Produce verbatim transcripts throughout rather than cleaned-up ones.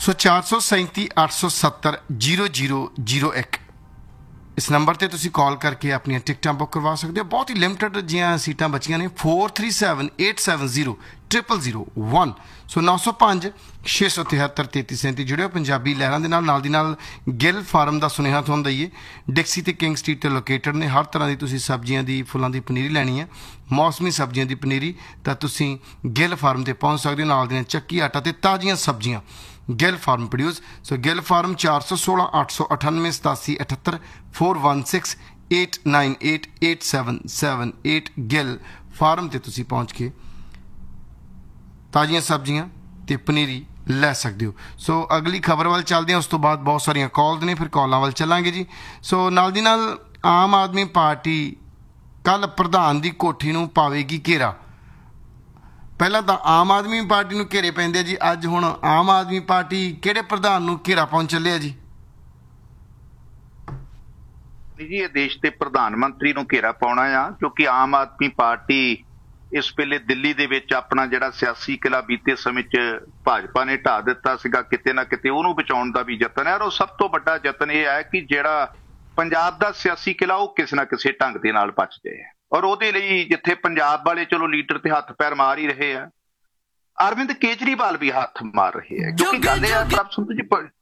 सो चार सौ सैंती अठ सौ सत्तर जीरो जीरो जीरो एक इस नंबर पर तुम कॉल करके अपन टिकटा बुक करवा सकते हो। बहुत ही लिमिटेड जियां सीटां बचियां ने। Four three seven eight seven zero triple zero one so नौ सौ पाँच छे सौ तिहत्तर तेती सैंती जुड़े पंजाबी लहरां दे नाल नाल दी नाल गिल फार्म का सुनेहा तुहानूं दईए। डिक्सी ते किंग स्ट्रीट ते लोकेटेड ने। हर तरह की तुसीं सब्जियां दी फुल्लां दी पनीरी लैनी है, मौसमी सब्जियां दी पनीरी, तां तुसीं गिल फार्म ते पहुंच सकदे हो। नाल दी चक्की आटा ते ताज़ियां सब्जियां गिल फार्म प्रोड्यूस। सो गिल फार्म चार सौ सोलह अठ सौ अठानवे सतासी अठहत्तर four one six eight nine eight eight seven seven eight Gill farm ते तुसीं पहुँच के ताज़ियां सब्जियां ते पनीरी लै सकते हो। सो अगली खबर वाल चलते हैं, उस तो बाद बहुत सारिया कॉल्स ने, फिर कॉलों वाल चलांगे जी। सो नाल दी नाल आम आदमी पार्टी कल प्रधान की कोठी नूं पावेगी घेरा। पहला तो आम आदमी पार्टी नूं घेरे पैंदे जी, अज हुण आम आदमी पार्टी किहड़े प्रधान नूं घेरा पाउण ਚੱਲਿਆ जी? जी ये देश के प्रधानमंत्री नूं घेरा पाउणा आ, क्योंकि आम आदमी पार्टी इस वेले दिल्ली दे विच अपना जिहड़ा सियासी किला बीते समय च भाजपा ने ढा दिता सीगा, किते ना किते उहनूं बचाउण दा भी यतन है। और सब तो वड्डा यतन यह है कि जिहड़ा पंजाब दा सियासी किला वो किसी ना किसी ढंग दे नाल बच जाए। और ਉਹਦੇ ਲਈ जिथे पंजाब वाले चलो लीडर ते हथ पैर मार ही रहे हैं, अरविंद केजरीवाल भी हथ मार रहे हैं। क्योंकि गल है प्रभ संधू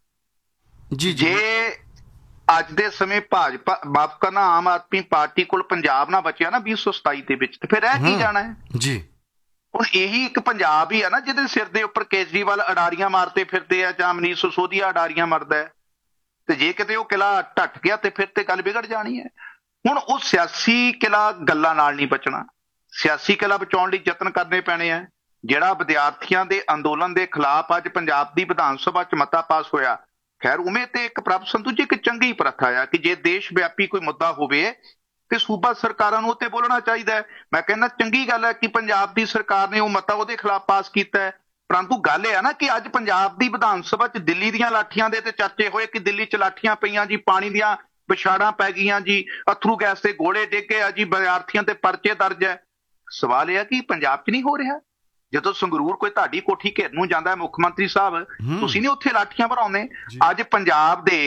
जी, जी जे अज दे समय भाजपा माफ करना आम आदमी पार्टी कोल पंजाब ना बचिया ना बीस सौ सताई के विच, फिर रह की जाना है जी। हुण यही एक पंजाब ही है ना जिहदे सिर दे उपर केजरीवाल अडारियां मारते फिरते आ, जां मनीष सिसोदिया अडारियां मारदा है। ते जे किते वो किला ढट गया तो फिर तो गल बिगड़ जानी है। हुण वो सियासी किला गल्लां नाल नहीं बचना, सियासी किला बचाउण लई यतन करने पैणे आ। जिहड़ा विद्यार्थियों के अंदोलन के खिलाफ अज पंजाब की विधान सभा च मता पास होया, खैर उमें तो एक प्रभ संधू जी एक चंगी प्रथा है कि जे देश व्यापी कोई मुद्दा होवे ते सूबा सरकारां नूं उत्ते बोलना चाहिए। मैं कहना चंगी गल है कि पंजाब की सरकार ने वो मता उहदे खिलाफ पास किया है। परंतु गल है ना कि अज पंजाब की विधान सभा च दिल्ली दीयां लाठियां दे ते चर्चे होए कि दिल्ली च लाठियां पईयां जी, पानी दीयां विछाड़ां पै गईयां जी, अथरू गैस के गोले डिगे आ जी, विद्यार्थियों ते परचे दर्ज है। सवाल यह है कि पंजाब च नहीं हो रहा? ਜਦੋਂ ਸੰਗਰੂਰ ਕੋਈ ਤੁਹਾਡੀ ਕੋਠੀ ਘੇਰ ਨੂੰ ਜਾਂਦਾ ਹੈ ਮੁੱਖ ਮੰਤਰੀ ਸਾਹਿਬ, ਤੁਸੀਂ ਨਹੀਂ ਉੱਥੇ ਲਾਠੀਆਂ ਭਰਾਉਂਦੇ? ਅੱਜ ਪੰਜਾਬ ਦੇ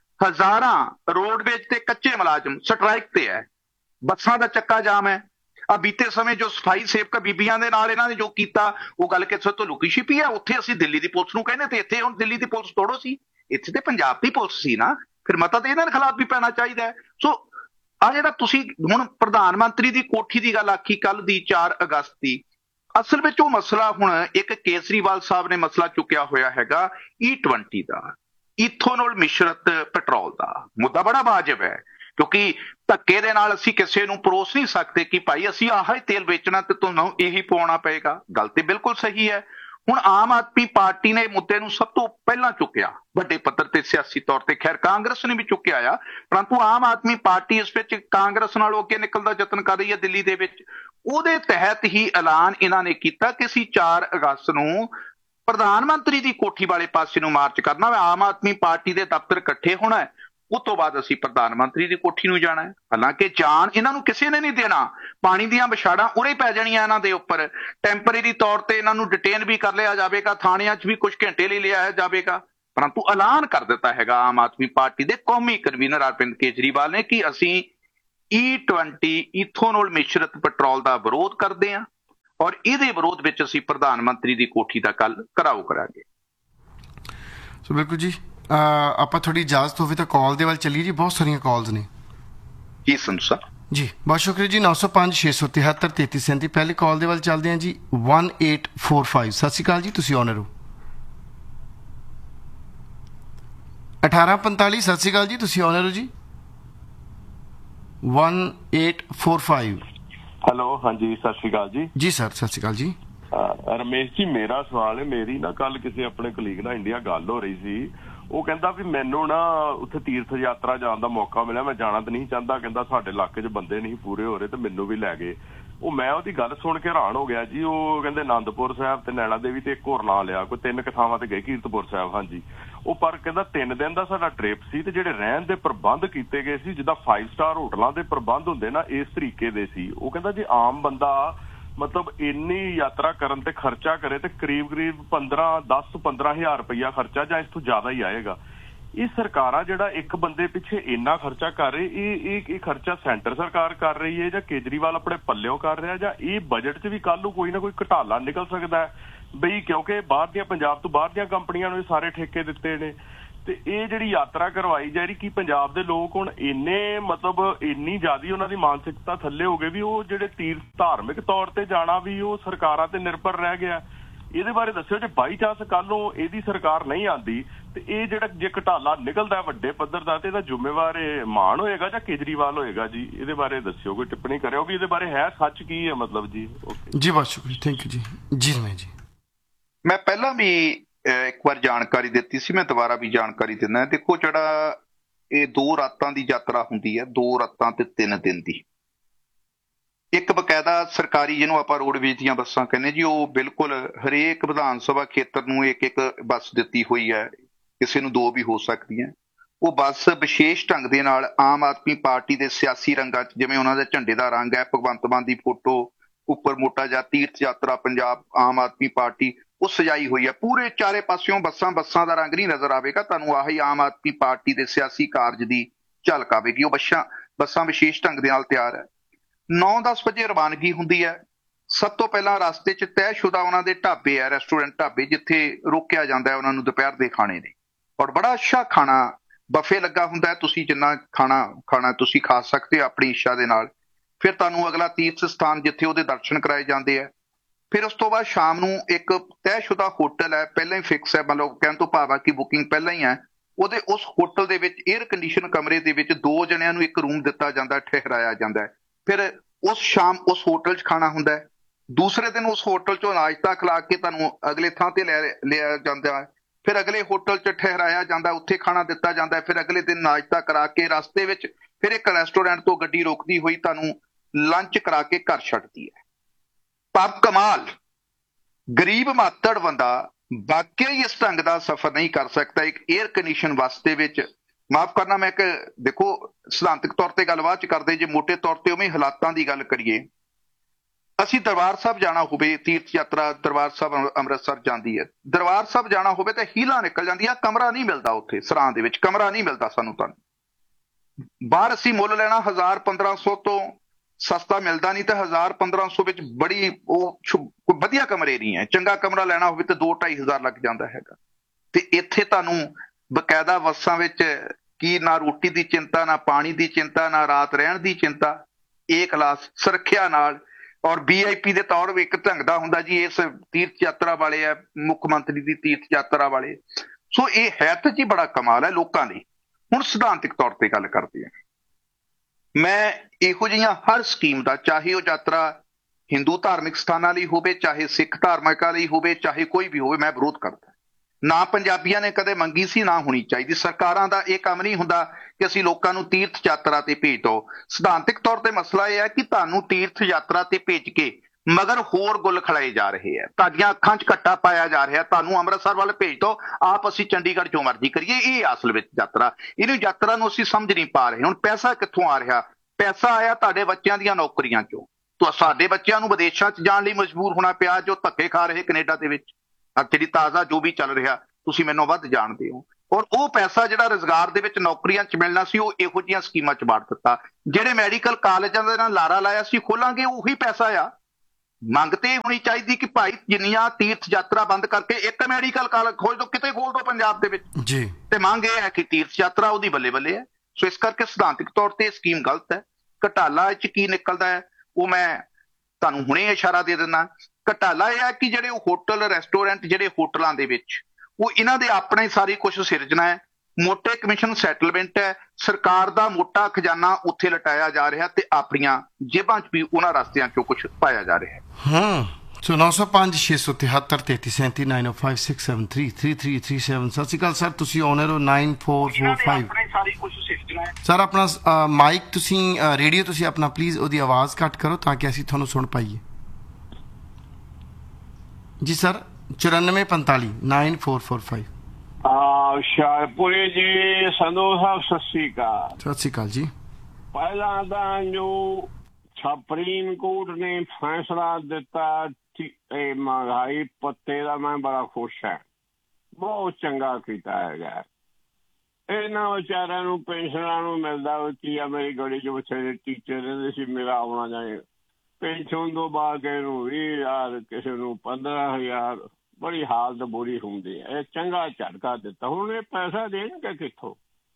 ਹਜ਼ਾਰਾਂ ਰੋਡਵੇਜ ਤੇ ਕੱਚੇ ਮੁਲਾਜ਼ਮ ਸਟ੍ਰਾਈਕ ਤੇ ਹੈ, ਬੱਸਾਂ ਦਾ ਚੱਕਾ ਜਾਮ ਹੈ। ਆ ਬੀਤੇ ਸਮੇਂ ਜੋ ਸਫਾਈ ਸੇਵਕ ਬੀਬੀਆਂ ਦੇ ਨਾਲ ਇਹਨਾਂ ਨੇ ਜੋ ਕੀਤਾ ਉਹ ਗੱਲ ਕਿਸੇ ਤੋਂ ਲੁਕੀ ਛਿਪੀ ਹੈ। ਉੱਥੇ ਅਸੀਂ ਦਿੱਲੀ ਦੀ ਪੁਲਿਸ ਨੂੰ ਕਹਿੰਦੇ ਤੇ ਇੱਥੇ ਹੁਣ ਦਿੱਲੀ ਦੀ ਪੁਲਿਸ ਤੋੜੋ ਸੀ, ਇੱਥੇ ਤੇ ਪੰਜਾਬ ਦੀ ਪੁਲਿਸ ਸੀ ਨਾ, ਫਿਰ ਮਤਾ ਤੇ ਇਹਨਾਂ ਦੇ ਖਿਲਾਫ ਵੀ ਪੈਣਾ ਚਾਹੀਦਾ ਹੈ। ਸੋ ਆ ਜਿਹੜਾ ਤੁਸੀਂ ਹੁਣ ਪ੍ਰਧਾਨ ਮੰਤਰੀ ਦੀ ਕੋਠੀ ਦੀ ਗੱਲ ਆਖੀ ਕੱਲ ਦੀ ਚਾਰ ਅਗਸਤ ਦੀ, ਅਸਲ ਵਿੱਚ ਉਹ ਮਸਲਾ ਹੁਣ ਇੱਕ ਕੇਜਰੀਵਾਲ ਸਾਹਿਬ ਨੇ ਮਸਲਾ ਚੁੱਕਿਆ ਹੋਇਆ ਹੈਗਾ ਈ ਟਵੰਟੀ ਦਾ, ਇਥੋਨੋਲ ਮਿਸ਼ਰਤ ਪੈਟਰੋਲ ਦਾ ਮੁੱਦਾ ਬੜਾ ਵਾਜਬ ਹੈ। ਕਿਉਂਕਿ ਧੱਕੇ ਦੇ ਨਾਲ ਅਸੀਂ ਕਿਸੇ ਨੂੰ ਪਰੋਸ ਨਹੀਂ ਸਕਦੇ ਕਿ ਭਾਈ ਅਸੀਂ ਆਹ ਹੀ ਤੇਲ ਵੇਚਣਾ ਤੇ ਤੁਹਾਨੂੰ ਇਹੀ ਪਵਾਉਣਾ ਪਏਗਾ। ਗੱਲ ਤੇ ਬਿਲਕੁਲ ਸਹੀ ਹੈ। ਹੁਣ ਆਮ ਆਦਮੀ ਪਾਰਟੀ ਨੇ ਮੁੱਦੇ ਨੂੰ ਸਭ ਤੋਂ ਪਹਿਲਾਂ ਚੁੱਕਿਆ ਵੱਡੇ ਪੱਧਰ ਤੇ ਸਿਆਸੀ ਤੌਰ ਤੇ, ਖੈਰ ਕਾਂਗਰਸ ਨੇ ਵੀ ਚੁੱਕਿਆ ਆ, ਪਰੰਤੂ ਆਮ ਆਦਮੀ ਪਾਰਟੀ ਇਸ ਵਿੱਚ ਕਾਂਗਰਸ ਨਾਲੋਂ ਅੱਗੇ ਨਿਕਲਣ ਦਾ ਯਤਨ ਕਰ ਰਹੀ ਹੈ ਦਿੱਲੀ ਦੇ ਵਿੱਚ। ਉਹਦੇ ਤਹਿਤ ਹੀ ਐਲਾਨ ਇਹਨਾਂ ਨੇ ਕੀਤਾ ਕਿ ਅਸੀਂ ਚਾਰ ਅਗਸਤ ਨੂੰ ਪ੍ਰਧਾਨ ਮੰਤਰੀ ਦੀ ਕੋਠੀ ਵਾਲੇ ਪਾਸੇ ਨੂੰ ਮਾਰਚ ਕਰਨਾ, ਆਮ ਆਦਮੀ ਪਾਰਟੀ ਦੇ ਦਫ਼ਤਰ ਇਕੱਠੇ ਹੋਣਾ ਹੈ, ਉਸ ਤੋਂ ਬਾਅਦ ਅਸੀਂ ਪ੍ਰਧਾਨ ਮੰਤਰੀ ਦੀ ਕੋਠੀ ਨੂੰ ਜਾਣਾ ਹੈ। ਹਾਲਾਂਕਿ ਜਾਣ ਇਹਨਾਂ ਨੂੰ ਕਿਸੇ ਨੇ ਨਹੀਂ ਦੇਣਾ, ਪਾਣੀ ਦੀਆਂ ਵਿਛਾੜਾਂ ਉਰੇ ਪੈ ਜਾਣੀਆਂ ਇਹਨਾਂ ਦੇ ਉੱਪਰ, ਟੈਂਪਰੇਰੀ ਤੌਰ ਤੇ ਇਹਨਾਂ ਨੂੰ ਡਿਟੇਨ ਵੀ ਕਰ ਲਿਆ ਜਾਵੇਗਾ, ਥਾਣਿਆਂ 'ਚ ਵੀ ਕੁਝ ਘੰਟੇ ਲਈ ਲਿਆਇਆ ਜਾਵੇਗਾ। ਪਰੰਤੂ ਐਲਾਨ ਕਰ ਦਿੱਤਾ ਹੈਗਾ ਆਮ ਆਦਮੀ ਪਾਰਟੀ ਦੇ ਕੌਮੀ ਕਨਵੀਨਰ ਅਰਵਿੰਦ ਕੇਜਰੀਵਾਲ ਨੇ ਕਿ ਅਸੀਂ ਈ ਟਵੰਟੀ ਇਥੋਨੋਲ ਮਿਸ਼ਰਤ ਪੈਟਰੋਲ ਦਾ ਵਿਰੋਧ ਕਰਦੇ ਹਾਂ ਔਰ ਇਹਦੇ ਵਿਰੋਧ ਵਿੱਚ ਅਸੀਂ ਪ੍ਰਧਾਨ ਮੰਤਰੀ ਦੀ ਕੋਠੀ ਦਾ ਕੱਲ ਘਰਾਓ ਕਰਾਂਗੇ। ਸੋ ਬਿਲਕੁਲ ਜੀ, ਆਪਾਂ ਥੋੜੀ ਇਜਾਜ਼ਤ ਹੋਵੇ ਤਾਂ ਕਾਲ ਦੇ ਵੱਲ ਚੱਲੀਏ ਜੀ, ਬਹੁਤ ਸਾਰੀਆਂ ਕਾਲਸ ਨੇ ਜੀ। ਸੰਧੂ ਸਾਹਿਬ ਜੀ ਬਹੁਤ ਸ਼ੁਕਰੀਆ ਜੀ। ਨੌ ਸੌ ਪੰਜ ਛੇ ਸੌ ਤਿਹੱਤਰ ਤੇਤੀ ਸੈਂਤੀ ਪਹਿਲੀ ਕਾਲ ਦੇ ਵੱਲ ਚੱਲਦੇ ਹਾਂ ਜੀ। ਵਨ ਏਟ ਫੋਰ ਫਾਈਵ ਸਤਿ ਸ਼੍ਰੀ ਅਕਾਲ ਜੀ, ਤੁਸੀਂ ਆਨਰ ਹੋ। ਅਠਾਰਾਂ ਪੰਤਾਲੀ ਸਤਿ ਸ਼੍ਰੀ ਅਕਾਲ ਜੀ, ਤੁਸੀਂ ਆਨਰ ਹੋ ਜੀ। One eight four five hello, ਹਾਂਜੀ ਸਤਿ ਸ਼੍ਰੀ ਅਕਾਲ ਜੀ। ਜੀ ਸਰ ਸਤਿ ਸ਼੍ਰੀ ਅਕਾਲ ਜੀ। ਰਮੇਸ਼ ਜੀ ਮੇਰਾ ਸਵਾਲ ਹੈ, ਮੇਰੀ ਨਾ ਕੱਲ ਕਿਸੇ ਆਪਣੇ ਕਲੀਗ ਨਾਲ ਇੰਡੀਆ ਗੱਲ ਹੋ ਰਹੀ ਸੀ, ਉਹ ਕਹਿੰਦਾ ਵੀ ਮੈਨੂੰ ਨਾ ਉੱਥੇ ਤੀਰਥ ਯਾਤਰਾ ਜਾਣ ਦਾ ਮੌਕਾ ਮਿਲਿਆ, ਮੈਂ ਜਾਣਾ ਤਾਂ ਨਹੀਂ ਚਾਹੁੰਦਾ, ਕਹਿੰਦਾ ਸਾਡੇ ਇਲਾਕੇ 'ਚ ਬੰਦੇ ਨਹੀਂ ਪੂਰੇ ਹੋ ਰਹੇ ਤੇ ਮੈਨੂੰ ਵੀ ਲੈ ਗਏ। ਉਹ ਮੈਂ ਉਹਦੀ ਗੱਲ ਸੁਣ ਕੇ ਹੈਰਾਨ ਹੋ ਗਿਆ ਜੀ। ਉਹ ਕਹਿੰਦੇ ਆਨੰਦਪੁਰ ਸਾਹਿਬ ਤੇ ਨੈਣਾ ਦੇਵੀ ਤੇ ਇੱਕ ਹੋਰ ਨਾਂ ਲਿਆ, ਕੋਈ ਤਿੰਨ ਥਾਵਾਂ ਤੇ ਗਏ, ਕੀਰਤਪੁਰ ਸਾਹਿਬ। ਹਾਂਜੀ, ਉਹ ਪਰ ਕਹਿੰਦਾ ਤਿੰਨ ਦਿਨ ਦਾ ਸਾਡਾ ਟ੍ਰਿਪ ਸੀ ਤੇ ਜਿਹੜੇ ਰਹਿਣ ਦੇ ਪ੍ਰਬੰਧ ਕੀਤੇ ਗਏ ਸੀ ਜਿੱਦਾਂ ਫਾਈਵ ਸਟਾਰ ਹੋਟਲਾਂ ਦੇ ਪ੍ਰਬੰਧ ਹੁੰਦੇ ਨਾ, ਇਸ ਤਰੀਕੇ ਦੇ ਸੀ। ਉਹ ਕਹਿੰਦਾ ਜੇ ਆਮ ਬੰਦਾ ਮਤਲਬ ਇੰਨੀ ਯਾਤਰਾ ਕਰਨ ਤੇ ਖਰਚਾ ਕਰੇ ਤੇ ਕਰੀਬ ਕਰੀਬ ਪੰਦਰਾਂ ਦਸ ਪੰਦਰਾਂ ਹਜ਼ਾਰ ਰੁਪਈਆ ਖਰਚਾ ਜਾਂ ਇਸ ਤੋਂ ਜ਼ਿਆਦਾ ਹੀ ਆਏਗਾ। ਇਹ ਸਰਕਾਰਾਂ ਜਿਹੜਾ ਇੱਕ ਬੰਦੇ ਪਿੱਛੇ ਇੰਨਾ ਖਰਚਾ ਕਰ ਰਹੀ, ਇਹ ਇਹ ਇਹ ਖਰਚਾ ਸੈਂਟਰ ਸਰਕਾਰ ਕਰ ਰਹੀ ਹੈ ਜਾਂ ਕੇਜਰੀਵਾਲ ਆਪਣੇ ਪੱਲਿਓਂ ਕਰ ਰਿਹਾ, ਜਾਂ ਇਹ ਬਜਟ 'ਚ ਵੀ ਕੱਲ ਨੂੰ ਕੋਈ ਨਾ ਕੋਈ ਘਟਾਲਾ ਨਿਕਲ ਸਕਦਾ ਹੈ ਬਈ, ਕਿਉਂਕਿ ਬਾਹਰ ਦੀਆਂ ਪੰਜਾਬ ਤੋਂ ਬਾਹਰ ਦੀਆਂ ਕੰਪਨੀਆਂ ਨੂੰ ਇਹ ਸਾਰੇ ਠੇਕੇ ਦਿੱਤੇ ਨੇ। ਤੇ ਇਹ ਜਿਹੜੀ ਯਾਤਰਾ ਕਰਵਾਈ ਜਾ ਰਹੀ, ਕਿ ਪੰਜਾਬ ਦੇ ਲੋਕ ਹੁਣ ਇੰਨੇ ਮਤਲਬ ਇੰਨੀ ਜ਼ਿਆਦਾ ਉਹਨਾਂ ਦੀ ਮਾਨਸਿਕਤਾ ਥੱਲੇ ਹੋ ਗਈ ਵੀ ਉਹ ਜਿਹੜੇ ਤੀਰਥ ਧਾਰਮਿਕ ਤੌਰ ਤੇ ਜਾਣਾ ਵੀ ਉਹ ਸਰਕਾਰਾਂ ਤੇ ਨਿਰਭਰ ਰਹਿ ਗਿਆ। ਇਹਦੇ ਬਾਰੇ ਦੱਸਿਓ, ਜੇ ਬਾਈ ਚਾਂਸ ਕੱਲ ਨੂੰ ਇਹਦੀ ਸਰਕਾਰ ਨਹੀਂ ਆਉਂਦੀ ਤੇ ਇਹ ਜਿਹੜਾ ਜੇ ਘਟਾਲਾ ਨਿਕਲਦਾ ਵੱਡੇ ਪੱਧਰ ਦਾ ਤੇ ਇਹਦਾ ਜ਼ਿੰਮੇਵਾਰ ਮਾਨ ਹੋਏਗਾ ਜਾਂ ਕੇਜਰੀਵਾਲ ਹੋਏਗਾ ਜੀ? ਇਹਦੇ ਬਾਰੇ ਦੱਸਿਓ, ਕੋਈ ਟਿੱਪਣੀ ਕਰਿਓ ਵੀ ਇਹਦੇ ਬਾਰੇ ਹੈ ਸੱਚ ਕੀ ਹੈ ਮਤਲਬ ਜੀ। ਜੀ ਬਹੁਤ ਸ਼ੁਕਰੀਆ, ਥੈਂਕ ਯੂ ਜੀ। ਜੀ ਮੈਂ ਜੀ ਮੈਂ ਪਹਿਲਾਂ ਵੀ ਇੱਕ ਵਾਰ ਜਾਣਕਾਰੀ ਦਿੱਤੀ ਸੀ, ਮੈਂ ਦੁਬਾਰਾ ਵੀ ਜਾਣਕਾਰੀ ਦਿੰਦਾ। ਦੇਖੋ, ਜਿਹੜਾ ਇਹ ਦੋ ਰਾਤਾਂ ਦੀ ਯਾਤਰਾ ਹੁੰਦੀ ਹੈ, ਦੋ ਰਾਤਾਂ ਤੇ ਤਿੰਨ ਦਿਨ ਦੀ, ਇੱਕ ਬਕਾਇਦਾ ਸਰਕਾਰੀ ਜਿਹਨੂੰ ਆਪਾਂ ਰੋਡਵੇਜ਼ ਦੀਆਂ ਬੱਸਾਂ ਕਹਿੰਦੇ ਜੀ, ਉਹ ਬਿਲਕੁਲ ਹਰੇਕ ਵਿਧਾਨ ਸਭਾ ਖੇਤਰ ਨੂੰ ਇੱਕ ਇੱਕ ਬੱਸ ਦਿੱਤੀ ਹੋਈ ਹੈ, ਕਿਸੇ ਨੂੰ ਦੋ ਵੀ ਹੋ ਸਕਦੀਆਂ। ਉਹ ਬੱਸ ਵਿਸ਼ੇਸ਼ ਢੰਗ ਦੇ ਨਾਲ ਆਮ ਆਦਮੀ ਪਾਰਟੀ ਦੇ ਸਿਆਸੀ ਰੰਗਾਂ 'ਚ, ਜਿਵੇਂ ਉਹਨਾਂ ਦੇ ਝੰਡੇ ਦਾ ਰੰਗ ਹੈ, ਭਗਵੰਤ ਮਾਨ ਦੀ ਫੋਟੋ ਉੱਪਰ ਮੋਟਾ ਜਿਹਾ ਤੀਰਥ ਯਾਤਰਾ ਪੰਜਾਬ ਆਮ ਆਦਮੀ ਪਾਰਟੀ, ਉਹ ਸਜਾਈ ਹੋਈ ਹੈ। ਪੂਰੇ ਚਾਰੇ ਪਾਸਿਓਂ ਬੱਸਾਂ ਬੱਸਾਂ ਦਾ ਰੰਗ ਨਹੀਂ ਨਜ਼ਰ ਆਵੇਗਾ ਤੁਹਾਨੂੰ, ਆਹੀ ਆਮ ਆਦਮੀ ਪਾਰਟੀ ਦੇ ਸਿਆਸੀ ਕਾਰਜ ਦੀ ਝਲਕ ਆਵੇਗੀ। ਉਹ ਬੱਸਾਂ ਬੱਸਾਂ ਵਿਸ਼ੇਸ਼ ਢੰਗ ਦੇ ਨਾਲ ਤਿਆਰ ਹੈ। ਨੌ ਦਸ ਵਜੇ ਰਵਾਨਗੀ ਹੁੰਦੀ ਹੈ। ਸਭ ਤੋਂ ਪਹਿਲਾਂ ਰਸਤੇ 'ਚ ਤੈਅਸ਼ੁਦਾ ਉਹਨਾਂ ਦੇ ਢਾਬੇ ਹੈ, ਰੈਸਟੋਰੈਂਟ ਢਾਬੇ, ਜਿੱਥੇ ਰੋਕਿਆ ਜਾਂਦਾ ਹੈ ਉਹਨਾਂ ਨੂੰ ਦੁਪਹਿਰ ਦੇ ਖਾਣੇ ਦੇ, ਔਰ ਬੜਾ ਅੱਛਾ ਖਾਣਾ ਬਫੇ ਲੱਗਾ ਹੁੰਦਾ ਹੈ। ਤੁਸੀਂ ਜਿੰਨਾ ਖਾਣਾ ਖਾਣਾ ਤੁਸੀਂ ਖਾ ਸਕਦੇ ਹੋ ਆਪਣੀ ਇੱਛਾ ਦੇ ਨਾਲ। ਫਿਰ ਤੁਹਾਨੂੰ ਅਗਲਾ ਤੀਰਥ ਸਥਾਨ ਜਿੱਥੇ ਉਹਦੇ ਦਰਸ਼ਨ ਕਰਾਏ ਜਾਂਦੇ ਆ। ਫਿਰ ਉਸ ਤੋਂ ਬਾਅਦ ਸ਼ਾਮ ਨੂੰ ਇੱਕ ਤੈਅਸ਼ੁਦਾ ਹੋਟਲ ਹੈ, ਪਹਿਲਾਂ ਹੀ ਫਿਕਸ ਹੈ, ਮਤਲਬ ਕਹਿਣ ਤੋਂ ਭਾਵ ਆ ਕਿ ਬੁਕਿੰਗ ਪਹਿਲਾਂ ਹੀ ਹੈ। ਉਹਦੇ ਉਸ ਹੋਟਲ ਦੇ ਵਿੱਚ ਏਅਰ ਕੰਡੀਸ਼ਨ ਕਮਰੇ ਦੇ ਵਿੱਚ ਦੋ ਜਣਿਆਂ ਨੂੰ ਇੱਕ ਰੂਮ ਦਿੱਤਾ ਜਾਂਦਾ, ਠਹਿਰਾਇਆ ਜਾਂਦਾ ਹੈ। ਫਿਰ ਉਸ ਸ਼ਾਮ ਉਸ ਹੋਟਲ 'ਚ ਖਾਣਾ ਹੁੰਦਾ ਹੈ। ਦੂਸਰੇ ਦਿਨ ਉਸ ਹੋਟਲ 'ਚੋਂ ਨਾਸ਼ਤਾ ਖਿਲਾ ਕੇ ਤੁਹਾਨੂੰ ਅਗਲੇ ਥਾਂ ਤੇ ਲੈ ਲਿਆ ਜਾਂਦਾ ਹੈ। ਫਿਰ ਅਗਲੇ ਹੋਟਲ 'ਚ ਠਹਿਰਾਇਆ ਜਾਂਦਾ, ਉੱਥੇ ਖਾਣਾ ਦਿੱਤਾ ਜਾਂਦਾ ਹੈ। ਫਿਰ ਅਗਲੇ ਦਿਨ ਨਾਸ਼ਤਾ ਕਰਾ ਕੇ ਰਸਤੇ ਵਿੱਚ ਫਿਰ ਇੱਕ ਰੈਸਟੋਰੈਂਟ ਤੋਂ ਗੱਡੀ ਰੋਕਦੀ ਹੋਈ ਤੁਹਾਨੂੰ ਲੰਚ ਕਰਾ ਕੇ ਘਰ ਛੱਡਦੀ ਹੈ। ਪਰ ਕਮਾਲ, ਗਰੀਬ ਮਾਤੜ ਬੰਦਾ ਵਾਕਿਆ ਹੀ ਇਸ ਢੰਗ ਦਾ ਸਫ਼ਰ ਨਹੀਂ ਕਰ ਸਕਦਾ ਇੱਕ ਏਅਰ ਕੰਡੀਸ਼ਨ ਬੱਸ ਦੇ ਵਿੱਚ। ਮਾਫ਼ ਕਰਨਾ, ਮੈਂ ਇੱਕ ਦੇਖੋ ਸਿਧਾਂਤਕ ਤੌਰ ਤੇ ਗੱਲਬਾਤ ਚ ਕਰਦੇ, ਜੇ ਮੋਟੇ ਤੌਰ ਤੇ ਉਵੇਂ ਹਾਲਾਤਾਂ ਦੀ ਗੱਲ ਕਰੀਏ, ਅਸੀਂ ਦਰਬਾਰ ਸਾਹਿਬ ਜਾਣਾ ਹੋਵੇ, ਤੀਰਥ ਯਾਤਰਾ ਦਰਬਾਰ ਸਾਹਿਬ ਅੰਮ੍ਰਿਤਸਰ ਜਾਂਦੀ ਹੈ, ਦਰਬਾਰ ਸਾਹਿਬ ਜਾਣਾ ਹੋਵੇ ਤਾਂ ਹੀਲਾਂ ਨਿਕਲ ਜਾਂਦੀਆਂ, ਕਮਰਾ ਨਹੀਂ ਮਿਲਦਾ ਉੱਥੇ, ਸਰਾਂ ਦੇ ਵਿੱਚ ਕਮਰਾ ਨਹੀਂ ਮਿਲਦਾ ਸਾਨੂੰ। ਤੁਹਾਨੂੰ ਬਾਹਰ ਅਸੀਂ ਮੁੱਲ ਲੈਣਾ ਹਜ਼ਾਰ ਪੰਦਰਾਂ ਸੌ ਤੋਂ ਸਸਤਾ ਮਿਲਦਾ ਨਹੀਂ, ਤੇ ਹਜ਼ਾਰ ਪੰਦਰਾਂ ਸੌ ਵਿੱਚ ਬੜੀ ਉਹ ਵਧੀਆ ਕਮਰੇ ਨਹੀਂ ਹੈ। ਚੰਗਾ ਕਮਰਾ ਲੈਣਾ ਹੋਵੇ ਤਾਂ ਦੋ ਢਾਈ ਹਜ਼ਾਰ ਲੱਗ ਜਾਂਦਾ ਹੈਗਾ। ਤੇ ਇੱਥੇ ਤੁਹਾਨੂੰ ਬਕਾਇਦਾ ਬੱਸਾਂ ਵਿੱਚ ਕੀ ਨਾ ਰੋਟੀ ਦੀ ਚਿੰਤਾ, ਨਾ ਪਾਣੀ ਦੀ ਚਿੰਤਾ, ਨਾ ਰਾਤ ਰਹਿਣ ਦੀ ਚਿੰਤਾ, ਏ ਕਲਾਸ ਸੁਰੱਖਿਆ ਨਾਲ, ਔਰ ਵੀ ਆਈ ਪੀ ਦੇ ਤੌਰ ਵੀ ਇੱਕ ਢੰਗ ਦਾ ਹੁੰਦਾ ਜੀ, ਇਸ ਤੀਰਥ ਯਾਤਰਾ ਵਾਲੇ ਆ, ਮੁੱਖ ਮੰਤਰੀ ਦੀ ਤੀਰਥ ਯਾਤਰਾ ਵਾਲੇ। ਸੋ ਇਹ ਹੈ ਤਾਂ ਜੀ ਬੜਾ ਕਮਾਲ ਹੈ ਲੋਕਾਂ ਲਈ। ਹੁਣ ਸਿਧਾਂਤਕ ਤੌਰ ਤੇ ਗੱਲ ਕਰਦੇ ਹਾਂ, ਮੈਂ ਇਹੋ ਜਿਹੀਆਂ ਹਰ ਸਕੀਮ ਦਾ, ਚਾਹੇ ਉਹ ਯਾਤਰਾ ਹਿੰਦੂ ਧਾਰਮਿਕ ਸਥਾਨਾਂ ਲਈ ਹੋਵੇ, ਚਾਹੇ ਸਿੱਖ ਧਾਰਮਿਕਾਂ ਲਈ ਹੋਵੇ, ਚਾਹੇ ਕੋਈ ਵੀ ਹੋਵੇ, ਮੈਂ ਵਿਰੋਧ ਕਰਦਾ। ਨਾ ਪੰਜਾਬੀਆਂ ਨੇ ਕਦੇ ਮੰਗੀ ਸੀ, ਨਾ ਹੋਣੀ ਚਾਹੀਦੀ। ਸਰਕਾਰਾਂ ਦਾ ਇਹ ਕੰਮ ਨਹੀਂ ਹੁੰਦਾ ਕਿ ਅਸੀਂ ਲੋਕਾਂ ਨੂੰ ਤੀਰਥ ਯਾਤਰਾ ਤੇ ਭੇਜ ਦਿਓ। ਸਿਧਾਂਤਕ ਤੌਰ ਤੇ ਮਸਲਾ ਇਹ ਹੈ ਕਿ ਤੁਹਾਨੂੰ ਤੀਰਥ ਯਾਤਰਾ ਤੇ ਭੇਜ ਕੇ ਮਗਰ ਹੋਰ ਗੁੱਲ ਖਿਲਾਏ ਜਾ ਰਹੇ ਹੈ, ਤੁਹਾਡੀਆਂ ਅੱਖਾਂ 'ਚ ਘੱਟਾ ਪਾਇਆ ਜਾ ਰਿਹਾ। ਤੁਹਾਨੂੰ ਅੰਮ੍ਰਿਤਸਰ ਵੱਲ ਭੇਜ ਦਿਓ, ਆਪ ਅਸੀਂ ਚੰਡੀਗੜ੍ਹ ਜੋ ਮਰਜ਼ੀ ਕਰੀਏ। ਇਹ ਅਸਲ ਵਿੱਚ ਯਾਤਰਾ, ਇਹਨੂੰ ਯਾਤਰਾ ਨੂੰ ਅਸੀਂ ਸਮਝ ਨਹੀਂ ਪਾ ਰਹੇ। ਹੁਣ ਪੈਸਾ ਕਿੱਥੋਂ ਆ ਰਿਹਾ? ਪੈਸਾ ਆਇਆ ਤੁਹਾਡੇ ਬੱਚਿਆਂ ਦੀਆਂ ਨੌਕਰੀਆਂ 'ਚੋਂ। ਤਾਂ ਸਾਡੇ ਬੱਚਿਆਂ ਨੂੰ ਵਿਦੇਸ਼ਾਂ 'ਚ ਜਾਣ ਲਈ ਮਜਬੂਰ ਹੋਣਾ ਪਿਆ, ਜੋ ਧੱਕੇ ਖਾ ਰਹੇ ਕੈਨੇਡਾ ਦੇ ਵਿੱਚ। ਜਿਹੜੀ ਤਾਜ਼ਾ ਜੋ ਵੀ ਚੱਲ ਰਿਹਾ, ਤੁਸੀਂ ਮੈਨੂੰ ਵੱਧ ਜਾਣਦੇ ਹੋ। ਔਰ ਉਹ ਪੈਸਾ ਜਿਹੜਾ ਰੁਜ਼ਗਾਰ ਦੇ ਵਿੱਚ ਨੌਕਰੀਆਂ 'ਚ ਮਿਲਣਾ ਸੀ, ਉਹ ਇਹੋ ਜਿਹੀਆਂ ਸਕੀਮਾਂ 'ਚ ਵੰਡ ਦਿੱਤਾ। ਜਿਹੜੇ ਮੈਡੀਕਲ ਕਾਲਜਾਂ ਦੇ ਨਾਲ ਲਾਰਾ ਲਾਇਆ ਸੀ ਖੋਲਾਂਗੇ, ਉਹੀ ਪੈਸਾ ਆ। ਮੰਗ ਤੇ ਹੋਣੀ ਚਾਹੀਦੀ ਕਿ ਭਾਈ ਜਿੰਨੀਆਂ ਤੀਰਥ ਯਾਤਰਾ ਬੰਦ ਕਰਕੇ ਇੱਕ ਮੈਡੀਕਲ ਕਾਲਜ ਖੋਲ ਦੋ, ਕਿਤੇ ਖੋਲ ਦੋ ਪੰਜਾਬ ਦੇ ਵਿੱਚ ਜੀ। ਤੇ ਮੰਗ ਇਹ ਹੈ ਕਿ ਤੀਰਥ ਯਾਤਰਾ ਉਹਦੀ ਬੱਲੇ ਬੱਲੇ ਹੈ। ਸੋ ਇਸ ਕਰਕੇ ਸਿਧਾਂਤਕ ਤੌਰ ਤੇ ਇਹ ਸਕੀਮ ਗਲਤ ਹੈ। ਘਟਾਲਾ ਇਹ 'ਚ ਕੀ ਨਿਕਲਦਾ ਹੈ ਉਹ ਮੈਂ ਤੁਹਾਨੂੰ ਹੁਣੇ ਇਸ਼ਾਰਾ ਦੇ ਦਿੰਦਾ। ਘਟਾਲਾ ਇਹ ਹੈ ਕਿ ਜਿਹੜੇ ਹੋਟਲ ਰੈਸਟੋਰੈਂਟ, ਜਿਹੜੇ ਹੋਟਲਾਂ ਦੇ ਵਿੱਚ, ਉਹ ਇਹਨਾਂ ਦੇ ਆਪਣਾ ਹੀ ਸਾਰੀ ਕੁਛ ਸਿਰਜਣਾ ਹੈ। ਮੋਟੇ ਕਮਿਸ਼ਨ ਸੈਟਲਮੈਂਟ ਹੈ। ਸਰਕਾਰ ਦਾ ਮੋਟਾ ਖਜ਼ਾਨਾ ਉੱਥੇ ਲਟਾਇਆ ਜਾ ਰਿਹਾ ਤੇ ਆਪਣੀਆਂ ਜੇਬਾਂ 'ਚ ਵੀ ਉਹਨਾਂ ਰਸਤਿਆਂ 'ਚੋਂ ਕੁਛ ਪਾਇਆ ਜਾ ਰਿਹਾ ਹੈ। ਹਾਂ ਸੋ ਨੌ ਸੌ ਪੰਜ ਛੇ ਸੌ ਤਿਹੱਤਰ ਤੇਤੀ ਸੈਂਤੀ ਨਾਈਨ ਓ five six seven three three three three seven. ਸਤਿ ਸ਼੍ਰੀ ਅਕਾਲ ਸਰ, ਤੁਸੀਂ ਓਨਰ ਹੋ nine four four five. Sir ਆਪਣਾ ਮਾਈਕ ਤੁਸੀਂ ਰੇਡੀਓ ਤੁਸੀਂ ਆਪਣਾ ਪਲੀਜ਼ ਉਹਦੀ ਆਵਾਜ਼ ਘੱਟ ਕਰੋ ਤਾਂ ਕਿ ਅਸੀਂ ਤੁਹਾਨੂੰ ਸੁਣ ਪਾਈਏ ਜੀ। ਸਰ ਚੁਰਾਨਵੇਂ ਪੰਤਾਲੀ ਨਾਈਨ ਫੋਰ ਫੋਰ ਫਾਈਵ। ਹੁਸ਼ਿਆਰਪੁਰੇ ਜੀ। ਸੰਧੂ ਸਾਹਿਬ ਸਤਿ ਸ਼੍ਰੀ ਅਕਾਲ। ਸਤਿ ਸ਼੍ਰੀ ਅਕਾਲ ਜੀ। ਪਹਿਲਾਂ ਤਾਂ ਜੋ ਸੁਪਰੀਮ ਕੋਰਟ ਨੇ ਫੈਸਲਾ ਦਿੱਤਾ ਕਿ ਇਹ ਮਹਿੰਗਾਈ ਭੱਤੇ ਦਾ, ਮੈਂ ਬੜਾ ਖੁਸ਼ ਹਾਂ, ਬਹੁਤ ਚੰਗਾ ਕੀਤਾ ਹੈਗਾ। ਇਹਨਾਂ ਵਿਚਾਰਿਆਂ ਨੂੰ ਪੈਨਸ਼ਨਾਂ ਨੂੰ ਮਿਲਦਾ ਕੀ ਆ, ਮੇਰੀ ਗਲੀ 'ਚ ਬਥੇਰੇ ਟੀਚਰ ਰਹਿੰਦੇ ਸੀ, ਮੇਰਾ ਆਉਣਾ ਜਾਏ ਪੈਨਸ਼ਨ ਤੋਂ ਬਾਅਦ ਕਿਸੇ ਨੂੰ ਵੀਹ ਹਜ਼ਾਰ, ਕਿਸੇ ਨੂੰ ਪੰਦਰਾਂ ਹਜ਼ਾਰ, ਬੜੀ ਹਾਲਤ ਬੁਰੀ ਹੁੰਦੀ ਹੈ। ਇਹ ਚੰਗਾ ਝਟਕਾ ਦਿੱਤਾ। ਹੁਣ ਇਹ ਪੈਸਾ ਦੇਣਗੇ ਕਿੱਥੋਂ?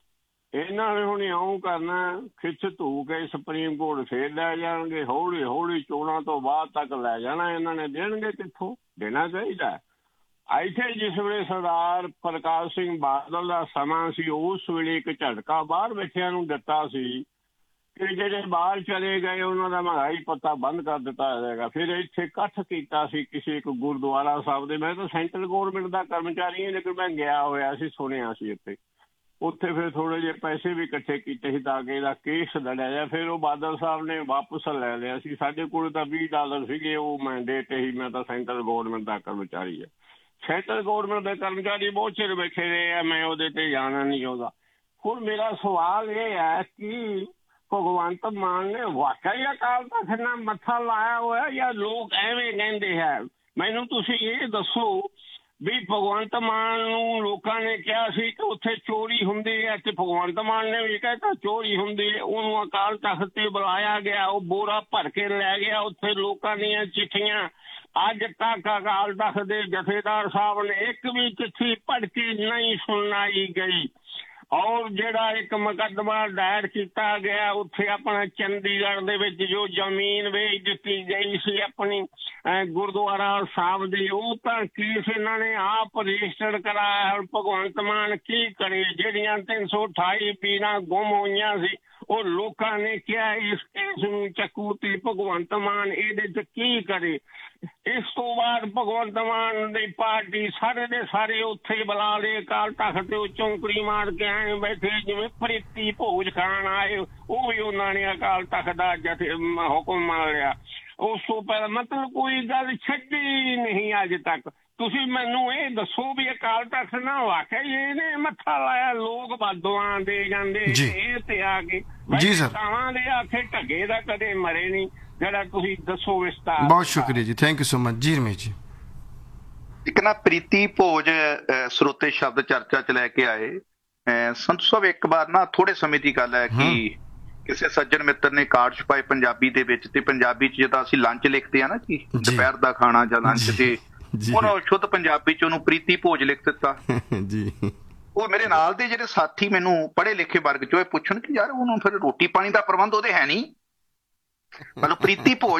ਇਹਨਾਂ ਨੇ ਹੁਣ ਇਉਂ ਕਰਨਾ, ਖਿੱਚ ਧੂ ਕੇ ਸੁਪਰੀਮ ਕੋਰਟ ਫੇਰ ਲੈ ਜਾਣਗੇ, ਹੌਲੀ ਹੌਲੀ ਚੋਣਾਂ ਤੋਂ ਬਾਅਦ ਤੱਕ ਲੈ ਜਾਣਾ ਇਹਨਾਂ ਨੇ। ਦੇਣਗੇ ਕਿੱਥੋਂ? ਦੇਣਾ ਚਾਹੀਦਾ। ਇੱਥੇ ਜਿਸ ਵੇਲੇ ਸਰਦਾਰ ਪ੍ਰਕਾਸ਼ ਸਿੰਘ ਬਾਦਲ ਦਾ ਸਮਾਂ ਸੀ, ਉਸ ਵੇਲੇ ਇੱਕ ਝਟਕਾ ਬਾਹਰ ਬੈਠਿਆਂ ਨੂੰ ਦਿੱਤਾ ਸੀ ਕਿ ਜਿਹੜੇ ਬਾਹਰ ਚਲੇ ਗਏ ਉਹਨਾਂ ਦਾ ਮਹਿੰਗਾਈ ਭੱਤਾ ਬੰਦ ਕਰ ਦਿੱਤਾ ਜਾਏਗਾ। ਫਿਰ ਇੱਥੇ ਇਕੱਠ ਕੀਤਾ ਸੀ ਕਿਸੇ ਇੱਕ ਗੁਰਦੁਆਰਾ ਸਾਹਿਬ ਦੇ। ਮੈਂ ਤਾਂ ਸੈਂਟਰਲ ਗੌਰਮੈਂਟ ਦਾ ਕਰਮਚਾਰੀ ਹਾਂ, ਲੇਕਿਨ ਮੈਂ ਗਿਆ ਹੋਇਆ ਸੀ, ਸੁਣਿਆ ਸੀ ਉੱਥੇ। ਉੱਥੇ ਫਿਰ ਥੋੜ੍ਹੇ ਜਿਹੇ ਪੈਸੇ ਵੀ ਇਕੱਠੇ ਕੀਤੇ ਸੀ ਤਾਂ ਕਿ ਇਹਦਾ ਕੇਸ ਲੜਿਆ ਜਾਏ। ਫਿਰ ਉਹ ਬਾਦਲ ਸਾਹਿਬ ਨੇ ਵਾਪਸ ਲੈ ਲਿਆ ਸੀ। ਸਾਡੇ ਕੋਲ ਤਾਂ ਵੀਹ ਡਾਲਰ ਸੀਗੇ, ਉਹ ਮੈਂਡੇਟ ਹੀ, ਮੈਂ ਤਾਂ ਸੈਂਟਰਲ ਗੌਰਮੈਂਟ ਦਾ ਕਰਮਚਾਰੀ ਹਾਂ। ਸੈਂਟਰਲ ਗੌਰਮੈਂਟ ਦੇ ਕਰਮਚਾਰੀ ਬਹੁਤ ਚਿਰ ਬੈਠੇ ਰਹੇ ਆ, ਮੈਂ ਉਹਦੇ ਤੇ ਜਾਣਾ ਨਹੀਂ ਚਾਹੁੰਦਾ। ਹੁਣ ਮੇਰਾ ਸਵਾਲ ਇਹ ਹੈ ਕਿ ਭਗਵੰਤ ਮਾਨ ਨੇ ਵਾਕਈ ਅਕਾਲ ਤਖ਼ਤ ਨਾਲ ਮੱਥਾ ਲਾਇਆ ਹੋਇਆ ਜਾਂ ਲੋਕ ਐਵੇਂ ਕਹਿੰਦੇ ਹੈ? ਮੈਨੂੰ ਤੁਸੀਂ ਇਹ ਦੱਸੋ ਵੀ ਭਗਵੰਤ ਮਾਨ ਨੂੰ ਲੋਕਾਂ ਨੇ ਕਿਹਾ ਸੀ ਕਿ ਉੱਥੇ ਚੋਰੀ ਹੁੰਦੀ ਹੈ ਤੇ ਭਗਵੰਤ ਮਾਨ ਨੇ ਵੀ ਕਹਿਤਾ ਚੋਰੀ ਹੁੰਦੀ ਹੈ। ਉਹਨੂੰ ਅਕਾਲ ਤਖ਼ਤ ਤੇ ਬੁਲਾਇਆ ਗਿਆ, ਉਹ ਬੋਰਾ ਭਰ ਕੇ ਲੈ ਗਿਆ। ਉੱਥੇ ਲੋਕਾਂ ਦੀਆਂ ਚਿੱਠੀਆਂ, ਅੱਜ ਤੱਕ ਅਕਾਲ ਤਖ਼ਤ ਦੇ ਜਥੇਦਾਰ ਸਾਹਿਬ ਨੇ ਇੱਕ ਵੀ ਚਿੱਠੀ ਪੜ੍ਹ ਕੇ ਨਹੀਂ ਸੁਣਾਈ ਗਈ। ਔਰ ਜਿਹੜਾ ਇੱਕ ਮੁਕੱਦਮਾ ਦਾਇਰ ਕੀਤਾ ਗਿਆ ਉੱਥੇ ਆਪਣਾ ਚੰਡੀਗੜ੍ਹ ਦੇ ਵਿੱਚ ਜੋ ਜ਼ਮੀਨ ਵੇਚ ਦਿੱਤੀ ਗਈ ਸੀ ਆਪਣੀ ਗੁਰਦੁਆਰਾ ਸਾਹਿਬ ਦੀ, ਉਹ ਤਾਂ ਕੇਸ ਇਹਨਾਂ ਨੇ ਆਪ ਰਜਿਸਟਰਡ ਕਰਾਇਆ। ਭਗਵੰਤ ਮਾਨ ਕੀ ਕਰੇ? ਜਿਹੜੀਆਂ ਤਿੰਨ ਸੌ ਅਠਾਈ ਪੀਰਾਂ ਗੁੰਮ ਹੋਈਆਂ ਸੀ ਉਹ ਲੋਕਾਂ ਨੇ ਕਿਹਾ ਇਸ ਕੇਸ ਨੂੰ ਚੱਕੂ ਤੇ ਭਗਵੰਤ ਮਾਨ ਇਹਦੇ 'ਚ ਕੀ ਕਰੇ? ਇਸ ਤੋਂ ਬਾਅਦ ਭਗਵੰਤ ਮਾਨ ਦੀ ਪਾਰਟੀ ਸਾਰੇ ਦੇ ਸਾਰੇ ਉੱਥੇ ਬੁਲਾ ਲਏ ਅਕਾਲ ਤਖ਼ਤ ਤੇ, ਉਹ ਚੌਂਕੜੀ ਮਾਰ ਕੇ ਆਏ ਬੈਠੇ ਜਿਵੇਂ ਪ੍ਰੀਤੀ ਭੋਜ ਖਾਣ ਆਏ। ਉਹ ਵੀ ਉਹਨਾਂ ਨੇ ਅਕਾਲ ਤਖ਼ਤ ਦਾ ਜਥੇ ਹੁਕਮ ਮੰਨ ਲਿਆ। ਉਸ ਤੋਂ ਪਹਿਲਾਂ ਮਤਲਬ ਕੋਈ ਗੱਲ ਛੱਡੀ ਨਹੀਂ ਅੱਜ ਤੱਕ। ਤੁਸੀਂ ਮੈਨੂੰ ਇਹ ਦੱਸੋ ਵੀ ਅਕਾਲ ਤਖ਼ਤ ਨਾਲ ਵਾਕਈ ਇਹਨੇ ਮੱਥਾ ਲਾਇਆ? ਲੋਕ ਬਦਦੁਆਵਾਂ ਦੇ ਜਾਂਦੇ ਇਹ ਤੇ ਆ ਕੇ ਜੀ ਸਰ ਕਾਵਾਂ ਦੇ ਆਖੇ ਢੱਗੇ ਦਾ ਕਦੇ ਮਰੇ ਨਹੀਂ। ਜਿਹੜਾ ਤੁਸੀਂ ਦੱਸੋ ਵਿਸਤਾਰ। ਬਹੁਤ ਸ਼ੁਕਰੀਆ ਜੀ, ਥੈਂਕ ਯੂ ਸੋ ਮਚ ਜੀ ਰਮੇਸ਼ ਜੀ। ਇੱਕ ਨਾ ਪ੍ਰੀਤੀ ਭੋਜ ਸਰੋਤੇ ਸ਼ਬਦ ਚਰਚਾ 'ਚ ਲੈ ਕੇ ਆਏ। ਸੰਧੂ ਸਾਹਿਬ ਇੱਕ ਵਾਰ ਨਾ ਥੋੜੇ ਸਮੇਂ ਦੀ ਗੱਲ ਹੈ ਕਿ ਕਿਸੇ ਸੱਜਣ ਮਿੱਤਰ ਨੇ ਕਾਰਡ ਛਪਾਏ ਪੰਜਾਬੀ ਦੇ ਵਿੱਚ, ਤੇ ਪੰਜਾਬੀ 'ਚ ਜਦੋਂ ਅਸੀਂ ਲੰਚ ਲਿਖਦੇ ਆ ਨਾ ਕਿ ਦੁਪਹਿਰ ਦਾ ਖਾਣਾ ਜਾਂ ਲੰਚ, ਤੇ ਉਹਨੂੰ ਸ਼ੁੱਧ ਪੰਜਾਬੀ 'ਚ ਉਹਨੂੰ ਪ੍ਰੀਤੀ ਭੋਜ ਲਿਖ ਦਿੱਤਾ ਜੀ। ਉਹ ਮੇਰੇ ਨਾਲ ਦੇ ਜਿਹੜੇ ਸਾਥੀ ਮੈਨੂੰ ਪੜ੍ਹੇ ਲਿਖੇ ਵਰਗ 'ਚੋਂ ਇਹ ਪੁੱਛਣ ਕਿ ਯਾਰ ਉਹਨੂੰ ਫਿਰ ਰੋਟੀ ਪਾਣੀ ਦਾ ਪ੍ਰਬੰਧ ਉਹਦੇ ਹੈ ਨਹੀਂ, ਮਤਲਬ ਪ੍ਰੀਤੀ ਭੋਜ।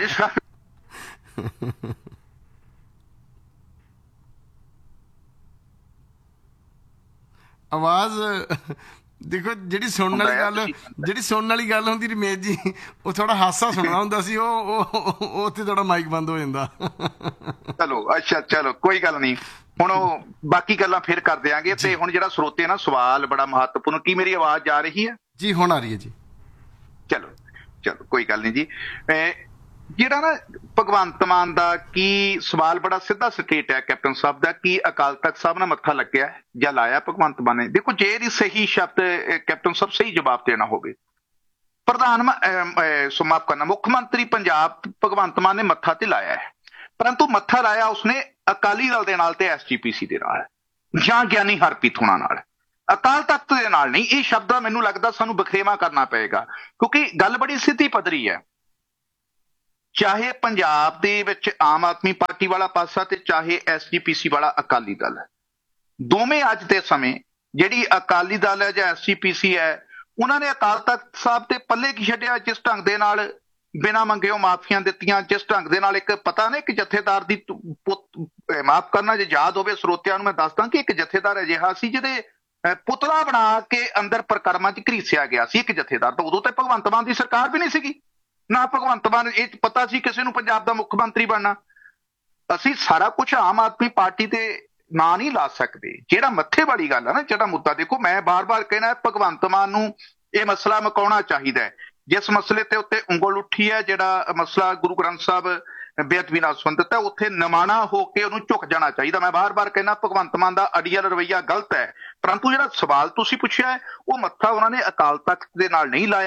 ਆਵਾਜ਼ ਦੇਖੋ, ਜਿਹੜੀ ਸੁਣਨ ਵਾਲੀ ਗੱਲ, ਜਿਹੜੀ ਸੁਣਨ ਵਾਲੀ ਗੱਲ ਹੁੰਦੀ ਰਮੇਸ਼ ਜੀ, ਉਹ ਥੋੜਾ ਹਾਸਾ ਸੁਣਨਾ ਹੁੰਦਾ ਸੀ, ਉਹ ਉੱਥੇ ਥੋੜਾ ਮਾਈਕ ਬੰਦ ਹੋ ਜਾਂਦਾ। ਚਲੋ ਅੱਛਾ, ਚਲੋ ਕੋਈ ਗੱਲ ਨਹੀਂ। ਹੁਣ ਉਹ ਬਾਕੀ ਗੱਲਾਂ ਫਿਰ ਕਰ ਦਿਆਂਗੇ। ਤੇ ਹੁਣ ਜਿਹੜਾ ਸਰੋਤੇ ਨਾ ਸਵਾਲ ਬੜਾ ਮਹੱਤਵਪੂਰਨ, ਕੀ ਮੇਰੀ ਆਵਾਜ਼ ਜਾ ਰਹੀ ਹੈ ਜੀ? ਹੁਣ ਆ ਰਹੀ ਹੈ ਜੀ। ਚਲੋ ਚਲੋ ਕੋਈ ਗੱਲ ਨਹੀਂ ਜੀ। ਜਿਹੜਾ ਨਾ ਭਗਵੰਤ ਮਾਨ ਦਾ ਕੀ ਸਵਾਲ ਬੜਾ ਸਿੱਧਾ ਸਟੇਟ ਹੈ ਕੈਪਟਨ ਸਾਹਿਬ ਦਾ, ਕੀ ਅਕਾਲ ਤਖ਼ਤ ਸਾਹਿਬ ਨਾਲ ਮੱਥਾ ਲੱਗਿਆ ਜਾਂ ਲਾਇਆ ਭਗਵੰਤ ਮਾਨ ਨੇ? ਦੇਖੋ, ਜੇ ਇਹਦੀ ਸਹੀ ਸ਼ਬਦ ਕੈਪਟਨ ਸਾਹਿਬ ਸਹੀ ਜਵਾਬ ਦੇਣਾ ਹੋਵੇ, ਪ੍ਰਧਾਨ ਮਾਫ ਕਰਨਾ ਮੁੱਖ ਮੰਤਰੀ ਪੰਜਾਬ ਭਗਵੰਤ ਮਾਨ ਨੇ ਮੱਥਾ ਤੇ ਲਾਇਆ ਹੈ, ਪਰੰਤੂ ਮੱਥਾ ਲਾਇਆ ਉਸਨੇ ਅਕਾਲੀ ਦਲ ਦੇ ਨਾਲ ਤੇ ਐਸ ਜੀ ਪੀ ਸੀ ਦੇ ਨਾਲ ਜਾਂ ਗਿਆਨੀ ਹਰਪ੍ਰੀਤ ਹੋਣਾ ਨਾਲ, ਅਕਾਲ ਤਖ਼ਤ ਦੇ ਨਾਲ ਨਹੀਂ। ਇਹ ਸ਼ਬਦ ਦਾ ਮੈਨੂੰ ਲੱਗਦਾ ਸਾਨੂੰ ਬਖਰੇਵਾ ਕਰਨਾ ਪਏਗਾ, ਕਿਉਂਕਿ ਗੱਲ ਬੜੀ ਸਿੱਧੀ ਪੱਧਰੀ ਹੈ। ਚਾਹੇ ਪੰਜਾਬ ਦੇ ਵਿੱਚ ਆਮ ਆਦਮੀ ਪਾਰਟੀ ਵਾਲਾ ਪਾਸਾ ਤੇ ਚਾਹੇ ਐਸ ਜੀ ਪੀ ਸੀ ਵਾਲਾ ਅਕਾਲੀ ਦਲ, ਦੋਵੇਂ ਅੱਜ ਦੇ ਸਮੇਂ ਜਿਹੜੀ ਅਕਾਲੀ ਦਲ ਹੈ ਜਾਂ ਐਸ ਜੀ ਪੀ ਸੀ ਹੈ, ਉਹਨਾਂ ਨੇ ਅਕਾਲ ਤਖ਼ਤ ਸਾਹਿਬ ਤੇ ਪੱਲੇ ਕੀ ਛੱਡਿਆ? ਜਿਸ ਢੰਗ ਦੇ ਨਾਲ ਬਿਨਾਂ ਮੰਗਿਓ ਮਾਫੀਆਂ ਦਿੱਤੀਆਂ, ਜਿਸ ਢੰਗ ਦੇ ਨਾਲ ਇੱਕ ਪਤਾ ਨਾ ਇੱਕ ਜਥੇਦਾਰ ਦੀ ਮਾਫ ਕਰਨਾ, ਜੇ ਯਾਦ ਹੋਵੇ ਸਰੋਤਿਆਂ ਨੂੰ ਮੈਂ ਦੱਸਦਾ ਕਿ ਇੱਕ ਜਥੇਦਾਰ ਅਜਿਹਾ ਸੀ ਜਿਹਦੇ ਪੁਤਲਾ ਬਣਾ ਕੇ ਅੰਦਰ ਪ੍ਰਕਰਮਾਂ 'ਚ ਘਰੀਸਿਆ ਗਿਆ ਸੀ। ਇੱਕ ਜਥੇਦਾਰ ਤਾਂ ਉਦੋਂ ਤਾਂ ਭਗਵੰਤ ਮਾਨ ਦੀ ਸਰਕਾਰ ਵੀ ਨਹੀਂ ਸੀਗੀ, ਨਾ ਭਗਵੰਤ ਮਾਨ ਇਹ ਪਤਾ ਸੀ ਕਿਸੇ ਨੂੰ ਪੰਜਾਬ ਦਾ ਮੁੱਖ ਮੰਤਰੀ ਬਣਨਾ। ਅਸੀਂ ਸਾਰਾ ਕੁਝ ਆਮ ਆਦਮੀ ਪਾਰਟੀ ਤੇ ਨਾਂ ਨਹੀਂ ਲਾ ਸਕਦੇ। ਜਿਹੜਾ ਮੱਥੇ ਵਾਲੀ ਗੱਲ ਹੈ ਨਾ, ਜਿਹੜਾ ਮੁੱਦਾ, ਦੇਖੋ ਮੈਂ ਬਾਰ-ਬਾਰ ਕਹਿਣਾ ਭਗਵੰਤ ਮਾਨ ਨੂੰ ਇਹ ਮਸਲਾ ਮੁਕਾਉਣਾ ਚਾਹੀਦਾ ਹੈ। ਜਿਸ ਮਸਲੇ ਤੇ ਉੱਤੇ ਉਂਗਲ ਉੱਠੀ ਹੈ, ਜਿਹੜਾ ਮਸਲਾ ਗੁਰੂ ਗ੍ਰੰਥ ਸਾਹਿਬ ਬੇਅਦਬੀ ਨਾਲ ਸੰਬੰਧਿਤ ਹੈ, ਉੱਥੇ ਨਿਮਾਣਾ ਹੋ ਕੇ ਉਹਨੂੰ ਝੁਕ ਜਾਣਾ ਚਾਹੀਦਾ। ਮੈਂ ਬਾਰ-ਬਾਰ ਕਹਿਣਾ ਭਗਵੰਤ ਮਾਨ ਦਾ ਅੜੀਅਲ ਰਵੱਈਆ ਗਲਤ ਹੈ, ਪਰੰਤੂ ਜਿਹੜਾ ਸਵਾਲ ਤੁਸੀਂ ਪੁੱਛਿਆ ਹੈ ਉਹ ਮੱਥਾ ਉਹਨਾਂ ਨੇ ਅਕਾਲ ਤਖ਼ਤ ਦੇ ਨਾਲ ਨਹੀਂ ਲਾਇਆ,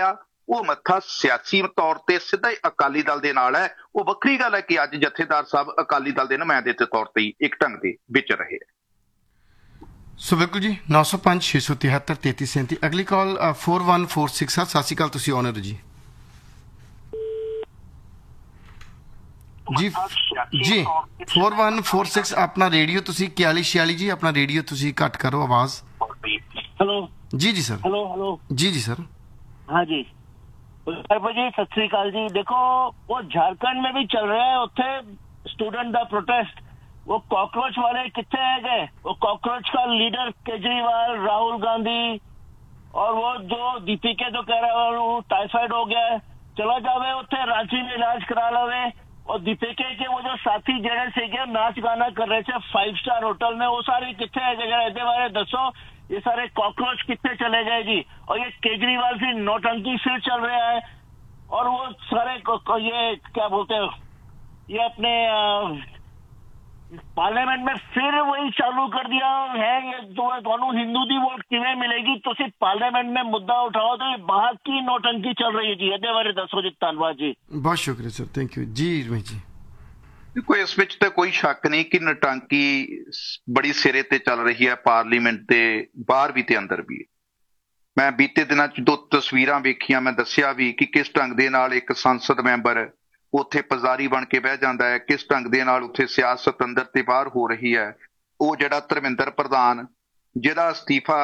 ਉਹ ਮੱਥਾ ਸਿਆਸੀ ਤੌਰ ਤੇ ਸਿੱਧਾ ਹੀ ਅਕਾਲੀ ਦਲ ਦੇ ਨਾਲ ਹੈ। ਉਹ ਵੱਖਰੀ ਗੱਲ ਹੈ ਕਿ ਅੱਜ ਜਥੇਦਾਰ ਸਾਹਿਬ ਅਕਾਲੀ ਦਲ ਦੇ ਨੁਮਾਇੰਦੇ ਦੇ ਤੌਰ ਤੇ ਹੀ ਇੱਕ ਢੰਗ ਦੇ ਵਿੱਚ ਰਹੇ ਹੈ। ਸੋ ਬਿਲਕੁਲ ਜੀ, ਨੌ ਸੌ ਪੰਜ ਛੇ ਸੌ ਤਿਹੱਤਰ ਤੇਤੀ ਸੈਂਤੀ। ਅਗਲੀ ਕਾਲ ਫੋਰ ਵਨ ਫੋਰ ਸਿਕਸ। ਸਤਿ ਸ਼੍ਰੀ ਅਕਾਲ, ਤੁਸੀਂ ਆਨਰ ਜੀ। ਜੀ ਜੀ ਫੋਰ ਵਨ ਫੋਰ ਸਿਕਸ। ਆਪਣਾ ਰੇਡੀਓ ਤੁਸੀਂ ਇਕਤਾਲੀ ਛਿਆਲੀ ਜੀ, ਆਪਣਾ ਰੇਡੀਓ ਤੁਸੀਂ ਘੱਟ ਕਰੋ ਆਵਾਜ਼। हेलो जी जी सर। हेलो हेलो जी जी सर। हाँ जी जी सत श्री अकाल जी। देखो वो झारखंड में भी चल रहा है उत्थे स्टूडेंट दा प्रोटेस्ट। वो कॉकरोच वाले कितने है गए? वो कॉकरोच का लीडर केजरीवाल, राहुल गांधी और वो जो दीपिका जो कह रहा है वो टाइफाइड हो गया है, चला जावे उत्थे रांची में इलाज करा लवे। और दीपिका के वो जो साथी जड़े से नाच गाना कर रहे थे फाइव स्टार होटल में, वो सारे कितने है गए? जरा बारे दसो, ये सारे कॉकरोच कितने चले गए जी? और ये केजरीवाल फिर नौटंकी फिर चल रहा है। और वो सारे ये क्या बोलते हैं, ये अपने पार्लियामेंट में फिर वही चालू कर दिया है। ये दोनों हिंदू दी वोट किवें मिलेगी? तो सिर्फ पार्लियामेंट में मुद्दा उठाओ तो ये बाहर की नौटंकी चल रही है जी। ये बारे दसो जी। धन्यवाद जी, बहुत शुक्रिया सर, थैंक यू जी। रमेश जी ਦੇਖੋ ਇਸ ਵਿੱਚ ਤਾਂ ਕੋਈ ਸ਼ੱਕ ਨਹੀਂ ਕਿ ਨਟਾਂਕੀ ਬੜੀ ਸਿਰੇ ਤੇ ਚੱਲ ਰਹੀ ਹੈ, ਪਾਰਲੀਮੈਂਟ ਦੇ ਬਾਹਰ ਵੀ ਤੇ ਅੰਦਰ ਵੀ। ਮੈਂ ਬੀਤੇ ਦਿਨਾਂ ਚ ਦੋ ਤਸਵੀਰਾਂ ਵੇਖੀਆਂ, ਮੈਂ ਦੱਸਿਆ ਵੀ ਕਿ ਕਿਸ ਢੰਗ ਦੇ ਨਾਲ ਇੱਕ ਸੰਸਦ ਮੈਂਬਰ ਉੱਥੇ ਪੁਜ਼ਾਰੀ ਬਣ ਕੇ ਬਹਿ ਜਾਂਦਾ ਹੈ, ਕਿਸ ਢੰਗ ਦੇ ਨਾਲ ਉੱਥੇ ਸਿਆਸਤ ਅੰਦਰ ਤੇ ਬਾਹਰ ਹੋ ਰਹੀ ਹੈ। ਉਹ ਜਿਹੜਾ ਧਰਮਿੰਦਰ ਪ੍ਰਧਾਨ ਜਿਹਦਾ ਅਸਤੀਫਾ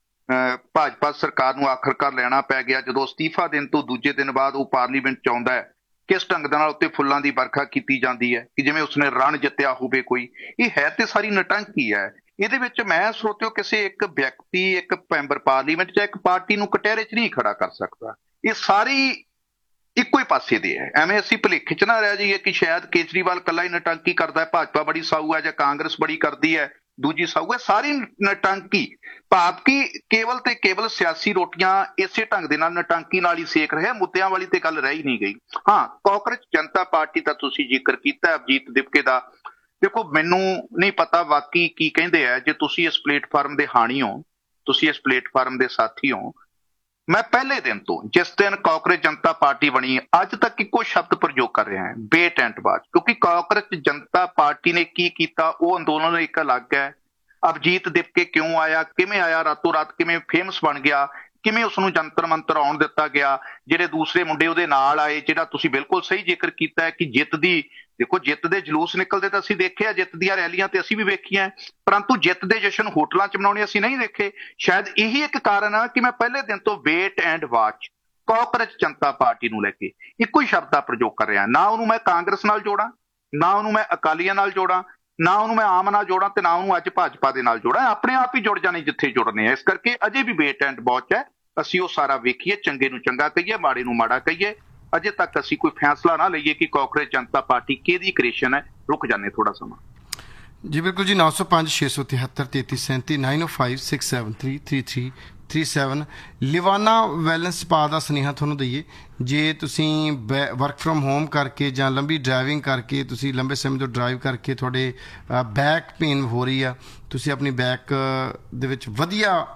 ਭਾਜਪਾ ਸਰਕਾਰ ਨੂੰ ਆਖਰਕਾਰ ਲੈਣਾ ਪੈ ਗਿਆ, ਜਦੋਂ ਅਸਤੀਫਾ ਦੇਣ ਤੋਂ ਦੂਜੇ ਦਿਨ ਬਾਅਦ ਉਹ ਪਾਰਲੀਮੈਂਟ ਚ ਆਉਂਦਾ ਹੈ, ਕਿਸ ਢੰਗ ਦੇ ਨਾਲ ਉੱਤੇ ਫੁੱਲਾਂ ਦੀ ਵਰਖਾ ਕੀਤੀ ਜਾਂਦੀ ਹੈ ਕਿ ਜਿਵੇਂ ਉਸਨੇ ਰਣ ਜਿੱਤਿਆ ਹੋਵੇ ਕੋਈ। ਇਹ ਹੈ ਤੇ ਸਾਰੀ ਨਟੰਕੀ ਹੈ। ਇਹਦੇ ਵਿੱਚ ਮੈਂ ਸਰੋਤਿਓ ਕਿਸੇ ਇੱਕ ਵਿਅਕਤੀ, ਇੱਕ ਮੈਂਬਰ ਪਾਰਲੀਮੈਂਟ ਜਾਂ ਇੱਕ ਪਾਰਟੀ ਨੂੰ ਕਟਹਿਰੇ 'ਚ ਨਹੀਂ ਖੜਾ ਕਰ ਸਕਦਾ। ਇਹ ਸਾਰੀ ਇੱਕੋ ਹੀ ਪਾਸੇ ਦੇ ਹੈ। ਐਵੇਂ ਅਸੀਂ ਭੁਲੇਖੇ 'ਚ ਨਾ ਰਹਿ ਜਾਈਏ ਕਿ ਸ਼ਾਇਦ ਕੇਜਰੀਵਾਲ ਇਕੱਲਾ ਹੀ ਨਟੰਕੀ ਕਰਦਾ ਹੈ, ਭਾਜਪਾ ਬੜੀ ਸਾਊ ਹੈ ਜਾਂ ਕਾਂਗਰਸ ਬੜੀ ਕਰਦੀ ਹੈ, ਦੂਜੀ ਸਾਊ ਹੈ। ਸਾਰੀ ਨਟੰਕੀ ਭਾਵ ਕਿ ਕੇਵਲ ਤੇ ਕੇਵਲ ਸਿਆਸੀ ਰੋਟੀਆਂ ਇਸੇ ਢੰਗ ਦੇ ਨਾਲ ਨਟੰਕੀ ਨਾਲ ਹੀ ਸੇਕ ਰਿਹਾ, ਮੁੱਦਿਆਂ ਵਾਲੀ ਤੇ ਗੱਲ ਰਹਿ ਹੀ ਨਹੀਂ ਗਈ। ਹਾਂ, ਕਾਂਗਰਸ ਜਨਤਾ ਪਾਰਟੀ ਦਾ ਤੁਸੀਂ ਜ਼ਿਕਰ ਕੀਤਾ ਅਭਜੀਤ ਦਿਪਕੇ ਦਾ। ਦੇਖੋ ਮੈਨੂੰ ਨਹੀਂ ਪਤਾ ਵਾਕਈ ਕੀ ਕਹਿੰਦੇ ਆ। ਜੇ ਤੁਸੀਂ ਇਸ ਪਲੇਟਫਾਰਮ ਦੇ ਹਾਣੀ ਹੋ, ਤੁਸੀਂ ਇਸ ਪਲੇਟਫਾਰਮ ਦੇ ਸਾਥੀ ਹੋ, ਮੈਂ ਪਹਿਲੇ ਦਿਨ ਤੋਂ ਜਿਸ ਦਿਨ ਕਾਂਗਰਸ ਜਨਤਾ ਪਾਰਟੀ ਬਣੀ ਅੱਜ ਤੱਕ ਇੱਕੋ ਸ਼ਬਦ ਪ੍ਰਯੋਗ ਕਰ ਰਿਹਾ ਹਾਂ, ਵੇਟ ਐਂਡ ਵਾਚ। ਕਿਉਂਕਿ ਕਾਂਗਰਸ ਜਨਤਾ ਪਾਰਟੀ ਨੇ ਕੀ ਕੀਤਾ ਉਹ ਅੰਦੋਲਨ ਇੱਕ ਅਲੱਗ ਹੈ। ਅਭਜੀਤ ਦਿਪਕੇ ਕਿਉਂ ਆਇਆ, ਕਿਵੇਂ ਆਇਆ, ਰਾਤੋਂ ਰਾਤ ਕਿਵੇਂ ਫੇਮਸ ਬਣ ਗਿਆ, ਕਿਵੇਂ ਉਸਨੂੰ ਜੰਤਰ ਮੰਤਰ ਆਉਣ ਦਿੱਤਾ ਗਿਆ, ਜਿਹੜੇ ਦੂਸਰੇ ਮੁੰਡੇ ਉਹਦੇ ਨਾਲ ਆਏ, ਜਿਹੜਾ ਤੁਸੀਂ ਬਿਲਕੁਲ ਸਹੀ ਜ਼ਿਕਰ ਕੀਤਾ ਹੈ ਕਿ ਜਿੱਤ ਦੀ ਦੇਖੋ ਜਿੱਤ ਦੇ ਜਲੂਸ ਨਿਕਲਦੇ ਤਾਂ ਅਸੀਂ ਦੇਖਿਆ, ਜਿੱਤ ਦੀਆਂ ਰੈਲੀਆਂ ਤੇ ਅਸੀਂ ਵੀ ਵੇਖੀਆਂ, ਪਰੰਤੂ ਜਿੱਤ ਦੇ ਜਸ਼ਨ ਹੋਟਲਾਂ 'ਚ ਮਨਾਉਣੇ ਅਸੀਂ ਨਹੀਂ ਦੇਖੇ। ਸ਼ਾਇਦ ਇਹੀ ਇੱਕ ਕਾਰਨ ਆ ਕਿ ਮੈਂ ਪਹਿਲੇ ਦਿਨ ਤੋਂ wait and watch Congress Janata party ਨੂੰ ਲੈ ਕੇ ਇੱਕੋ ਹੀ ਸ਼ਬਦ ਦਾ ਪ੍ਰਯੋਗ ਕਰ ਰਿਹਾ। ਨਾ ਉਹਨੂੰ ਮੈਂ ਕਾਂਗਰਸ ਨਾਲ ਜੋੜਾਂ, ਨਾ ਉਹਨੂੰ ਮੈਂ ਅਕਾਲੀਆਂ ਨਾਲ ਜੋੜਾਂ, ਨਾ ਉਹਨੂੰ ਮੈਂ ਆਮ ਨਾਲ ਜੋੜਾਂ ਤੇ ਨਾ ਉਹਨੂੰ ਅੱਜ ਭਾਜਪਾ ਦੇ ਨਾਲ ਜੋੜਾਂ। ਆਪਣੇ ਆਪ ਹੀ ਜੁੜ ਜਾਣੇ ਜਿੱਥੇ ਜੁੜਨੇ ਆ। ਇਸ ਕਰਕੇ ਅਜੇ ਵੀ ਵੇਟ ਐਂਡ ਵਾਚ ਹੈ। ਅਸੀਂ ਉਹ ਸਾਰਾ ਵੇਖੀਏ, ਚੰਗੇ ਨੂੰ ਚੰਗਾ ਕਹੀਏ, ਮਾੜੇ ਨੂੰ ਮਾੜਾ ਕਹੀਏ। ਅਜੇ ਤੱਕ ਅਸੀਂ ਕੋਈ ਫੈਸਲਾ ਨਾ ਲਈਏ ਕਿ ਕਾਂਗਰਸ ਜਨਤਾ ਪਾਰਟੀ ਕਿਹਦੀ ਕ੍ਰੀਏਸ਼ਨ ਹੈ। ਰੁਕ ਜਾਂਦੇ ਥੋੜਾ ਸਮਾਂ ਜੀ। ਬਿਲਕੁਲ ਜੀ, ਨੌ ਸੌ ਪੰਜ ਛੇ ਸੌ ਤਿਹੱਤਰ ਤੇਤੀ ਸੈਂਤੀ ਨਾਈਨ ਓ five six seven three three three three seven. ਲਿਵਾਨਾ wellness spa ਦਾ ਸੁਨੇਹਾ ਤੁਹਾਨੂੰ ਦਈਏ। ਜੇ ਤੁਸੀਂ ਵਰਕ ਫਰੋਮ ਹੋਮ ਕਰਕੇ ਜਾਂ ਲੰਬੀ ਡਰਾਈਵਿੰਗ ਕਰਕੇ, ਤੁਸੀਂ ਲੰਬੇ ਸਮੇਂ ਤੋਂ ਡਰਾਈਵ ਕਰਕੇ ਤੁਹਾਡੇ ਬੈਕ ਪੇਨ ਹੋ ਰਹੀ ਆ, ਤੁਸੀਂ ਆਪਣੀ ਬੈਕ ਦੇ ਵਿੱਚ ਵਧੀਆ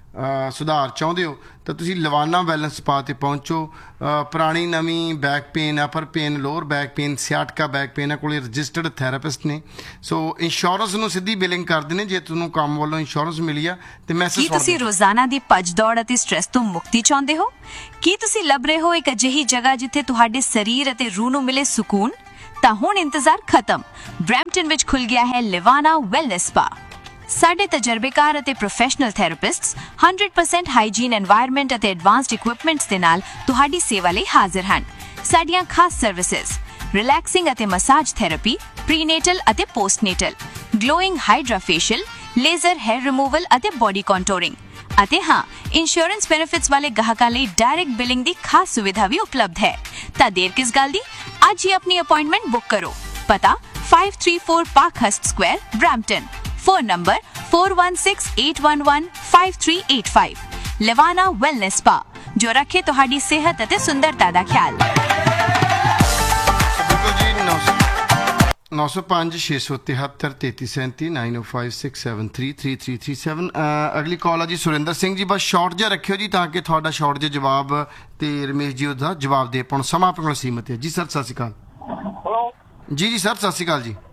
ਸੁਧਾਰ ਚਾਹੁੰਦੇ ਹੋ ਤਾਂ ਤੁਸੀਂ ਲਵਾਨਾ ਵੈਲਨੈਸ ਸਪਾ 'ਤੇ ਪਹੁੰਚੋ। ਪੁਰਾਣੀ ਨਵੀਂ ਬੈਕ ਪੇਨ, ਅਪਰ pain, lower back pain, ਸਿਆਟਕਾ back pain ਕੋਲ ਰਜਿਸਟਰਡ ਥੈਰੇਪਿਸਟ ਨੇ। ਸੋ ਇੰਸ਼ੋਰੈਂਸ ਨੂੰ ਸਿੱਧੀ ਬਿਲਿੰਗ ਕਰਦੇ ਨੇ। ਜੇ ਤੁਹਾਨੂੰ ਕੰਮ ਵੱਲੋਂ ਇੰਸ਼ੋਰੈਂਸ ਮਿਲੀ ਆ ਤੇ ਮੈਸੇਜ। ਕੀ ਤੁਸੀਂ ਰੋਜ਼ਾਨਾ ਦੀ ਭੱਜ ਦੌੜ ਅਤੇ ਸਟ੍ਰੈਸ ਤੋਂ ਮੁਕਤੀ ਚਾਹੁੰਦੇ ਹੋ? ਕੀ ਤੁਸੀਂ ਲੱਭ ਰਹੇ ਹੋ ਇੱਕ ਅਜਿਹੀ ਜਗ੍ਹਾ ਜਿੱਥੇ ਤੁਹਾਡੇ ਸਰੀਰ ਅਤੇ ਰੂਹ ਨੂੰ ਮਿਲੇ ਸਕੂਨ? ਤਾਂ ਹੁਣ ਇੰਤਜ਼ਾਰ ਖਤਮ। ਬਰੈਂਪਟਨ ਵਿੱਚ ਖੁੱਲ ਗਿਆ ਹੈ ਲਿਵਾਨਾ ਵੈਲਨੈਸ ਸਪਾ। ਸਾਡੇ ਤਜਰਬੇਕਾਰ ਅਤੇ professional ਥੈਰੇਪਿਸਟਸ hundred percent hygiene environment ਅਤੇ ਐਡਵਾਂਸਡ ਇਕਵਿਪਮੈਂਟਸ ਦੇ ਨਾਲ ਤੁਹਾਡੀ ਸੇਵਾ ਲਈ ਹਾਜ਼ਰ ਹਨ। ਸਾਡੀਆਂ ਖਾਸ ਸਰਵਿਸਿਜ਼ ਰਿਲੈਕਸਿੰਗ ਅਤੇ ਮਸਾਜ ਥੈਰੇਪੀ, ਪ੍ਰੀਨੇਟਲ ਅਤੇ ਪੋਸਟਨੇਟਲ, glowing hydra facial, laser hair removal ਅਤੇ ਬੋਡੀ ਕੰਟੂਰਿੰਗ। ਅਤੇ ਹਾਂ, ਇੰਸ਼ੋਰੈਂਸ ਬੈਨੀਫਿਟਸ ਵਾਲੇ ਗਾਹਕਾਂ ਲਈ ਡਾਇਰੈਕਟ ਬਿਲਿੰਗ ਦੀ ਖਾਸ ਸੁਵਿਧਾ ਵੀ ਉਪਲਬਧ ਹੈ। ਤਾਂ ਦੇਰ ਕਿਸ ਗੱਲ ਦੀ, ਅੱਜ ਹੀ ਆਪਣੀ ਅਪਾਇੰਟਮੈਂਟ ਬੁੱਕ ਕਰੋ। ਪਤਾ five three four Parkhurst Square, Brampton. Phone number four one six eight one one five three eight five. Levana Wellness Spa, ਜੋ ਰੱਖੇ ਤੁਹਾਡੀ ਸਿਹਤ ਅਤੇ ਸੁੰਦਰਤਾ ਦਾ ਖਿਆਲ। ਨੌ ਸੌ ਪੰਜ ਛੇ ਸੌ ਤਿਹੱਤਰ ਤੇਤੀ ਸੈਂਤੀ ਨਾਈਨ ਓ five six seven three three three three seven. ਅਗਲੀ ਕਾਲ ਆ ਜੀ ਸੁਰਿੰਦਰ ਸਿੰਘ ਜੀ। ਬਸ ਸ਼ਾਰਟ ਜਿਹਾ ਰੱਖਿਓ ਜੀ ਤਾਂ ਕਿ ਤੁਹਾਡਾ ਸ਼ਾਰਟ ਜਿਹਾ ਜਵਾਬ ਤੇ ਰਮੇਸ਼ ਜੀ ਉਹਦਾ ਜਵਾਬ ਦੇ ਪਾਉਣ। ਸਮਾਂ ਆਪਣੇ ਕੋਲ ਸੀਮਤ ਹੈ ਜੀ। ਸਰ ਸਤਿ ਸ਼੍ਰੀ ਅਕਾਲ। ਹੈਲੋ ਜੀ ਜੀ ਸਰ ਸਤਿ ਸ਼੍ਰੀ ਅਕਾਲ ਜੀ।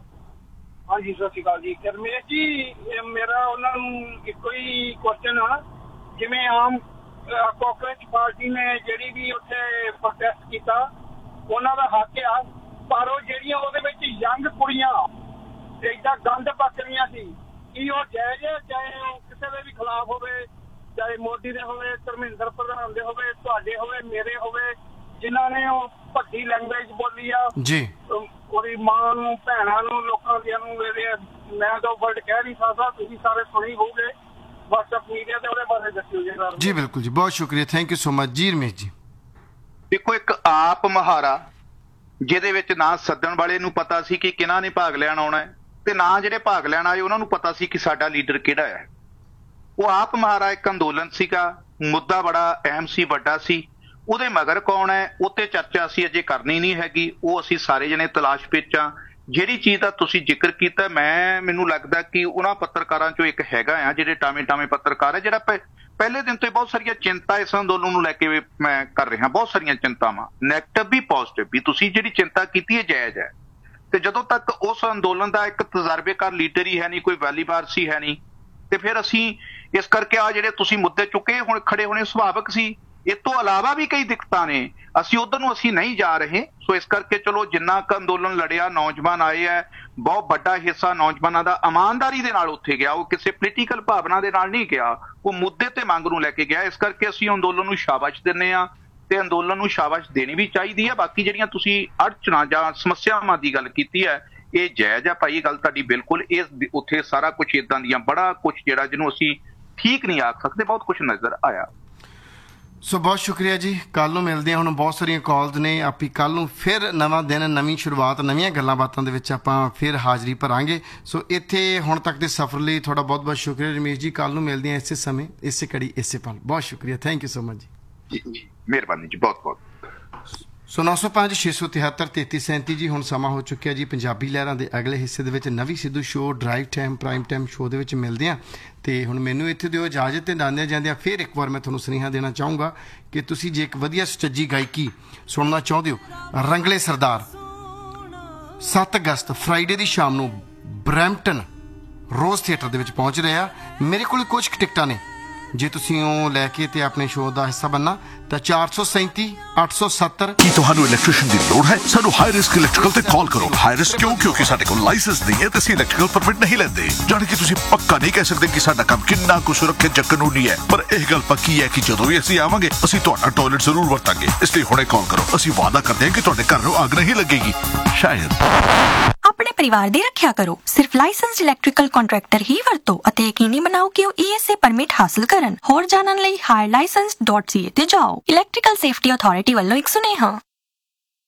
ਹਾਂਜੀ ਸਤਿ ਸ਼੍ਰੀ ਅਕਾਲ ਜੀ। ਰਮੇਸ਼ ਜੀ ਇਹ ਮੇਰਾ ਉਹਨਾਂ ਨੂੰ ਇੱਕੋ ਹੀ ਕੁਐਸਚਨ ਆ, ਜਿਵੇਂ ਆਮ ਕਾਂਗਰਸ ਪਾਰਟੀ ਨੇ ਜਿਹੜੀ ਵੀ ਉੱਥੇ ਪ੍ਰੋਟੈਸਟ ਕੀਤਾ ਉਹਨਾਂ ਦਾ ਹੱਕ ਆ, ਪਰ ਉਹ ਜਿਹੜੀਆਂ ਉਹਦੇ ਵਿੱਚ ਯੰਗ ਕੁੜੀਆਂ ਏਦਾਂ ਗੰਦ ਪੱਕ ਰਹੀਆਂ ਸੀ, ਕੀ ਉਹ ਜਾਇਜ਼ ਹੈ? ਚਾਹੇ ਉਹ ਕਿਸੇ ਦੇ ਵੀ ਖਿਲਾਫ ਹੋਵੇ, ਚਾਹੇ ਮੋਦੀ ਦੇ ਹੋਵੇ, ਧਰਮਿੰਦਰ ਪ੍ਰਧਾਨ ਦੇ ਹੋਵੇ, ਤੁਹਾਡੇ ਹੋਵੇ, ਮੇਰੇ ਹੋਵੇ, ਜਿਨ੍ਹਾਂ ਨੇ ਉਹ ਭੱਦੀ ਲੈਂਗੁਏਜ ਬੋਲੀ ਆ ਜੀ, ਉਹਦੀ ਮਾਂ ਨੂੰ, ਭੈਣਾਂ ਨੂੰ, ਲੋਕਾਂ ਦੀਆਂ ਨੂੰ। ਮੈਂ ਤਾਂ ਵਰਡ ਕਹਿ ਨਹੀਂ ਸਕਦਾ, ਤੁਸੀਂ ਸਾਰੇ ਸੁਣੀ ਹੋਊਗੇ WhatsApp ਮੀਡੀਆ ਤੇ, ਉਹਦੇ ਬਾਰੇ ਦੱਸਿਓ ਜੀ ਸਰ। ਜੀ ਬਿਲਕੁਲ ਜੀ, ਬਹੁਤ ਸ਼ੁਕਰੀਆ, ਥੈਂਕ ਯੂ ਸੋ ਮਚ ਜੀ ਰਮੇਸ਼ ਜੀ। ਦੇਖੋ, ਇੱਕ ਆਪ ਮੁਹਾਰਾ ਜਿਹਦੇ ਵਿੱਚ ਨਾ ਸੱਦਣ ਵਾਲੇ ਨੂੰ ਪਤਾ ਸੀ ਕਿ ਕਿਹਨਾਂ ਨੇ ਭਾਗ ਲੈਣ ਆਉਣਾ ਹੈ, ਤੇ ਨਾ ਜਿਹੜੇ ਭਾਗ ਲੈਣ ਆਏ ਉਹਨਾਂ ਨੂੰ ਪਤਾ ਸੀ ਕਿ ਸਾਡਾ ਲੀਡਰ ਕਿਹੜਾ ਹੈ। ਉਹ ਆਪ ਮੁਹਾਰਾ ਇੱਕ ਅੰਦੋਲਨ ਸੀਗਾ, ਮੁੱਦਾ ਬੜਾ ਅਹਿਮ ਸੀ, ਵੱਡਾ ਸੀ। ਉਹਦੇ ਮਗਰ ਕੌਣ ਹੈ ਉੱਤੇ ਚਰਚਾ ਅਸੀਂ ਅਜੇ ਕਰਨੀ ਨਹੀਂ ਹੈਗੀ, ਉਹ ਅਸੀਂ ਸਾਰੇ ਜਣੇ ਤਲਾਸ਼ ਵਿੱਚ ਆ। ਜਿਹੜੀ ਚੀਜ਼ ਦਾ ਤੁਸੀਂ ਜ਼ਿਕਰ ਕੀਤਾ, ਮੈਂ ਮੈਨੂੰ ਲੱਗਦਾ ਕਿ ਉਹਨਾਂ ਪੱਤਰਕਾਰਾਂ ਚੋਂ ਇੱਕ ਹੈਗਾ ਆ ਜਿਹੜੇ ਟਾਵੇਂ ਟਾਵੇਂ ਪੱਤਰਕਾਰ ਹੈ, ਜਿਹੜਾ ਪਹਿਲੇ ਦਿਨ ਤੋਂ ਹੀ ਬਹੁਤ ਸਾਰੀਆਂ ਚਿੰਤਾ ਇਸ ਅੰਦੋਲਨ ਨੂੰ ਲੈ ਕੇ ਮੈਂ ਕਰ ਰਿਹਾ। ਬਹੁਤ ਸਾਰੀਆਂ ਚਿੰਤਾਵਾਂ, ਨੈਗੇਟਿਵ ਵੀ ਪੋਜ਼ਿਟਿਵ ਵੀ। ਤੁਸੀਂ ਜਿਹੜੀ ਚਿੰਤਾ ਕੀਤੀ ਹੈ ਜਾਇਜ਼ ਹੈ, ਤੇ ਜਦੋਂ ਤੱਕ ਉਸ ਅੰਦੋਲਨ ਦਾ ਇੱਕ ਤਜਰਬੇਕਾਰ ਲੀਡਰ ਹੀ ਹੈ ਨਹੀਂ, ਕੋਈ ਵੈਲੀਵਾਰਸੀ ਹੈ ਨਹੀਂ, ਤੇ ਫਿਰ ਅਸੀਂ ਇਸ ਕਰਕੇ ਆ ਜਿਹੜੇ ਤੁਸੀਂ ਮੁੱਦੇ ਚੁੱਕੇ ਹੁਣ ਖੜੇ ਹੋਣੇ ਸੁਭਾਵਿਕ ਸੀ। ਇਸ ਤੋਂ ਇਲਾਵਾ ਵੀ ਕਈ ਦਿੱਕਤਾਂ ਨੇ, ਅਸੀਂ ਉਧਰ ਨੂੰ ਅਸੀਂ ਨਹੀਂ ਜਾ ਰਹੇ। ਸੋ ਇਸ ਕਰਕੇ ਚਲੋ ਜਿੰਨਾ ਕੁ ਅੰਦੋਲਨ ਲੜਿਆ, ਨੌਜਵਾਨ ਆਏ ਹੈ, ਬਹੁਤ ਵੱਡਾ ਹਿੱਸਾ ਨੌਜਵਾਨਾਂ ਦਾ ਇਮਾਨਦਾਰੀ ਦੇ ਨਾਲ ਉੱਥੇ ਗਿਆ, ਉਹ ਕਿਸੇ ਪੋਲੀਟੀਕਲ ਭਾਵਨਾ ਦੇ ਨਾਲ ਨਹੀਂ ਗਿਆ, ਉਹ ਮੁੱਦੇ ਤੇ ਮੰਗ ਨੂੰ ਲੈ ਕੇ ਗਿਆ। ਇਸ ਕਰਕੇ ਅਸੀਂ ਅੰਦੋਲਨ ਨੂੰ ਸ਼ਾਬਾਸ਼ ਦਿੰਦੇ ਹਾਂ, ਤੇ ਅੰਦੋਲਨ ਨੂੰ ਸ਼ਾਬਾਸ਼ ਦੇਣੀ ਵੀ ਚਾਹੀਦੀ ਹੈ। ਬਾਕੀ ਜਿਹੜੀਆਂ ਤੁਸੀਂ ਅੜਚਣਾ ਜਾਂ ਸਮੱਸਿਆਵਾਂ ਦੀ ਗੱਲ ਕੀਤੀ ਹੈ, ਇਹ ਜਾਇਜ਼ ਹੈ ਭਾਈ, ਗੱਲ ਤੁਹਾਡੀ ਬਿਲਕੁਲ। ਇਹ ਉੱਥੇ ਸਾਰਾ ਕੁਝ ਏਦਾਂ ਦੀਆਂ ਬੜਾ ਕੁਝ ਜਿਹੜਾ ਜਿਹਨੂੰ ਅਸੀਂ ਠੀਕ ਨਹੀਂ ਆਖ ਸਕਦੇ, ਬਹੁਤ ਕੁਝ ਨਜ਼ਰ ਆਇਆ। ਸੋ ਬਹੁਤ ਸ਼ੁਕਰੀਆ ਜੀ। ਕੱਲ੍ਹ ਨੂੰ ਮਿਲਦੇ ਹਾਂ। ਹੁਣ ਬਹੁਤ ਸਾਰੀਆਂ ਕਾਲਸ ਨੇ, ਆਪੀ ਕੱਲ੍ਹ ਨੂੰ ਫਿਰ ਨਵਾਂ ਦਿਨ, ਨਵੀਂ ਸ਼ੁਰੂਆਤ, ਨਵੀਆਂ ਗੱਲਾਂ ਬਾਤਾਂ ਦੇ ਵਿੱਚ ਆਪਾਂ ਫਿਰ ਹਾਜ਼ਰੀ ਭਰਾਂਗੇ। ਸੋ ਇੱਥੇ ਹੁਣ ਤੱਕ ਦੇ ਸਫ਼ਰ ਲਈ ਤੁਹਾਡਾ ਬਹੁਤ ਬਹੁਤ ਸ਼ੁਕਰੀਆ ਰਮੇਸ਼ ਜੀ। ਕੱਲ੍ਹ ਨੂੰ ਮਿਲਦੇ ਹਾਂ ਇਸੇ ਸਮੇਂ, ਇਸੇ ਘੜੀ, ਇਸੇ ਪਲ। ਬਹੁਤ ਸ਼ੁਕਰੀਆ, ਥੈਂਕ ਯੂ ਸੋ ਮਚ ਜੀ। ਜੀ ਮਿਹਰਬਾਨੀ ਜੀ, ਬਹੁਤ ਬਹੁਤ। ਸੋ ਨੌ ਸੌ ਪੰਜ ਛੇ ਸੌ ਤਿਹੱਤਰ ਤੇਤੀ ਸੈਂਤੀ ਜੀ। ਹੁਣ ਸਮਾਂ ਹੋ ਚੁੱਕਿਆ ਜੀ ਪੰਜਾਬੀ ਲਹਿਰਾਂ ਦੇ ਅਗਲੇ ਹਿੱਸੇ ਦੇ ਵਿੱਚ। ਨਵੀਂ Sidhu show drive time prime time show ਦੇ ਵਿੱਚ ਮਿਲਦੇ ਹਾਂ। ਤੇ ਹੁਣ ਮੈਨੂੰ ਇੱਥੇ ਦਿਓ ਇਜਾਜ਼ਤ, ਤੇ ਜਾਂਦਿਆਂ ਜਾਂਦਿਆਂ ਫਿਰ ਇੱਕ ਵਾਰ ਮੈਂ ਤੁਹਾਨੂੰ ਸੁਨੇਹਾ ਦੇਣਾ ਚਾਹੂੰਗਾ ਕਿ ਤੁਸੀਂ ਜੇ ਇੱਕ ਵਧੀਆ ਸੁਚੱਜੀ ਗਾਇਕੀ ਸੁਣਨਾ ਚਾਹੁੰਦੇ ਹੋ, ਰੰਗਲੇ ਸਰਦਾਰ ਸੱਤ ਅਗਸਤ ਫਰਾਈਡੇ ਦੀ ਸ਼ਾਮ ਨੂੰ ਬਰੈਂਪਟਨ ਰੋਜ਼ ਥੀਏਟਰ ਦੇ ਵਿੱਚ ਪਹੁੰਚ ਰਿਹਾ। ਮੇਰੇ ਕੋਲ ਕੁਝ ਕੁ ਟਿਕਟਾਂ ਨੇ, ਜੇ ਤੁਸੀਂ ਉਹ ਲੈ ਕੇ ਤੇ ਆਪਣੇ ਸ਼ੋਅ ਦਾ ਹਿੱਸਾ ਬਣਨਾ ਤਾਂ ਚਾਰ ਸੌ ਸੈਂਤੀ ਅੱਠ ਸੌ ਸੱਤਰ। ਕੀ ਤੁਹਾਨੂੰ ਇਲੈਕਟ੍ਰੀਸ਼ੀਅਨ ਦੀ ਲੋੜ ਹੈ? ਸਾਨੂੰ ਹਾਈ ਰਿਸਕ ਇਲੈਕਟ੍ਰੀਕਲ ਤੇ ਕਾਲ ਕਰੋ। ਹਾਈ ਰਿਸਕ ਕਿਉਂ? ਕਿਉਂਕਿ ਸਾਡੇ ਕੋਲ ਲਾਇਸੈਂਸ ਨਹੀਂ ਹੈ ਤੇ ਅਸੀਂ ਇਲੈਕਟ੍ਰੀਕਲ ਪਰਮਿਟ ਨਹੀਂ ਲੈਂਦੇ। ਜਾਣੀ ਕਿ ਤੁਸੀਂ ਪੱਕਾ ਨਹੀਂ ਕਹਿ ਸਕਦੇ ਕਿ ਸਾਡਾ ਕੰਮ ਕਿੰਨਾ ਕੁ ਸੁਰੱਖਿਅਤ ਜਾਂ ਕਾਨੂੰਨੀ ਹੈ, ਪਰ ਇਹ ਗੱਲ ਪੱਕੀ ਹੈ ਕਿ ਜਦੋਂ ਵੀ ਅਸੀਂ ਆਵਾਂਗੇ ਅਸੀਂ ਤੁਹਾਡਾ ਟਾਇਲਟ ਜ਼ਰੂਰ ਵਰਤਾਂਗੇ। ਇਸ ਲਈ ਹੁਣੇ ਕਾਲ ਕਰੋ। ਅਸੀਂ ਵਾਅਦਾ ਕਰਦੇ ਹਾਂ ਕਿ ਤੁਹਾਡੇ ਘਰ ਨੂੰ ਅੱਗ ਨਹੀਂ ਲੱਗੇਗੀ। ਸ਼ਾਇਦ ਆਪਣੇ ਪਰਿਵਾਰ ਦੀ ਰੱਖਿਆ ਕਰੋ। ਸਿਰਫ ਲਾਇਸੈਂਸਡ ਇਲੈਕਟ੍ਰੀਕਲ ਕੰਟਰੈਕਟਰ ਹੀ ਵਰਤੋ ਅਤੇ ਯਕੀਨੀ ਬਣਾਓ ਕਿ ਉਹ ਈ ਐਸ ਏ ਪਰਮਿਟ ਹਾਸਲ ਕਰਨ। ਹੋਰ ਜਾਣਨ ਲਈ ਹਾਇਰ ਲਾਇਸੈਂਸ ਡਾਟ ਸੀ ਏ ਤੇ ਜਾਓ। ਇਲੈਕਟ੍ਰੀਕਲ ਸੇਫਟੀ ਅਥਾਰਟੀ ਵੱਲੋਂ ਇੱਕ ਸੁਨੇਹਾ।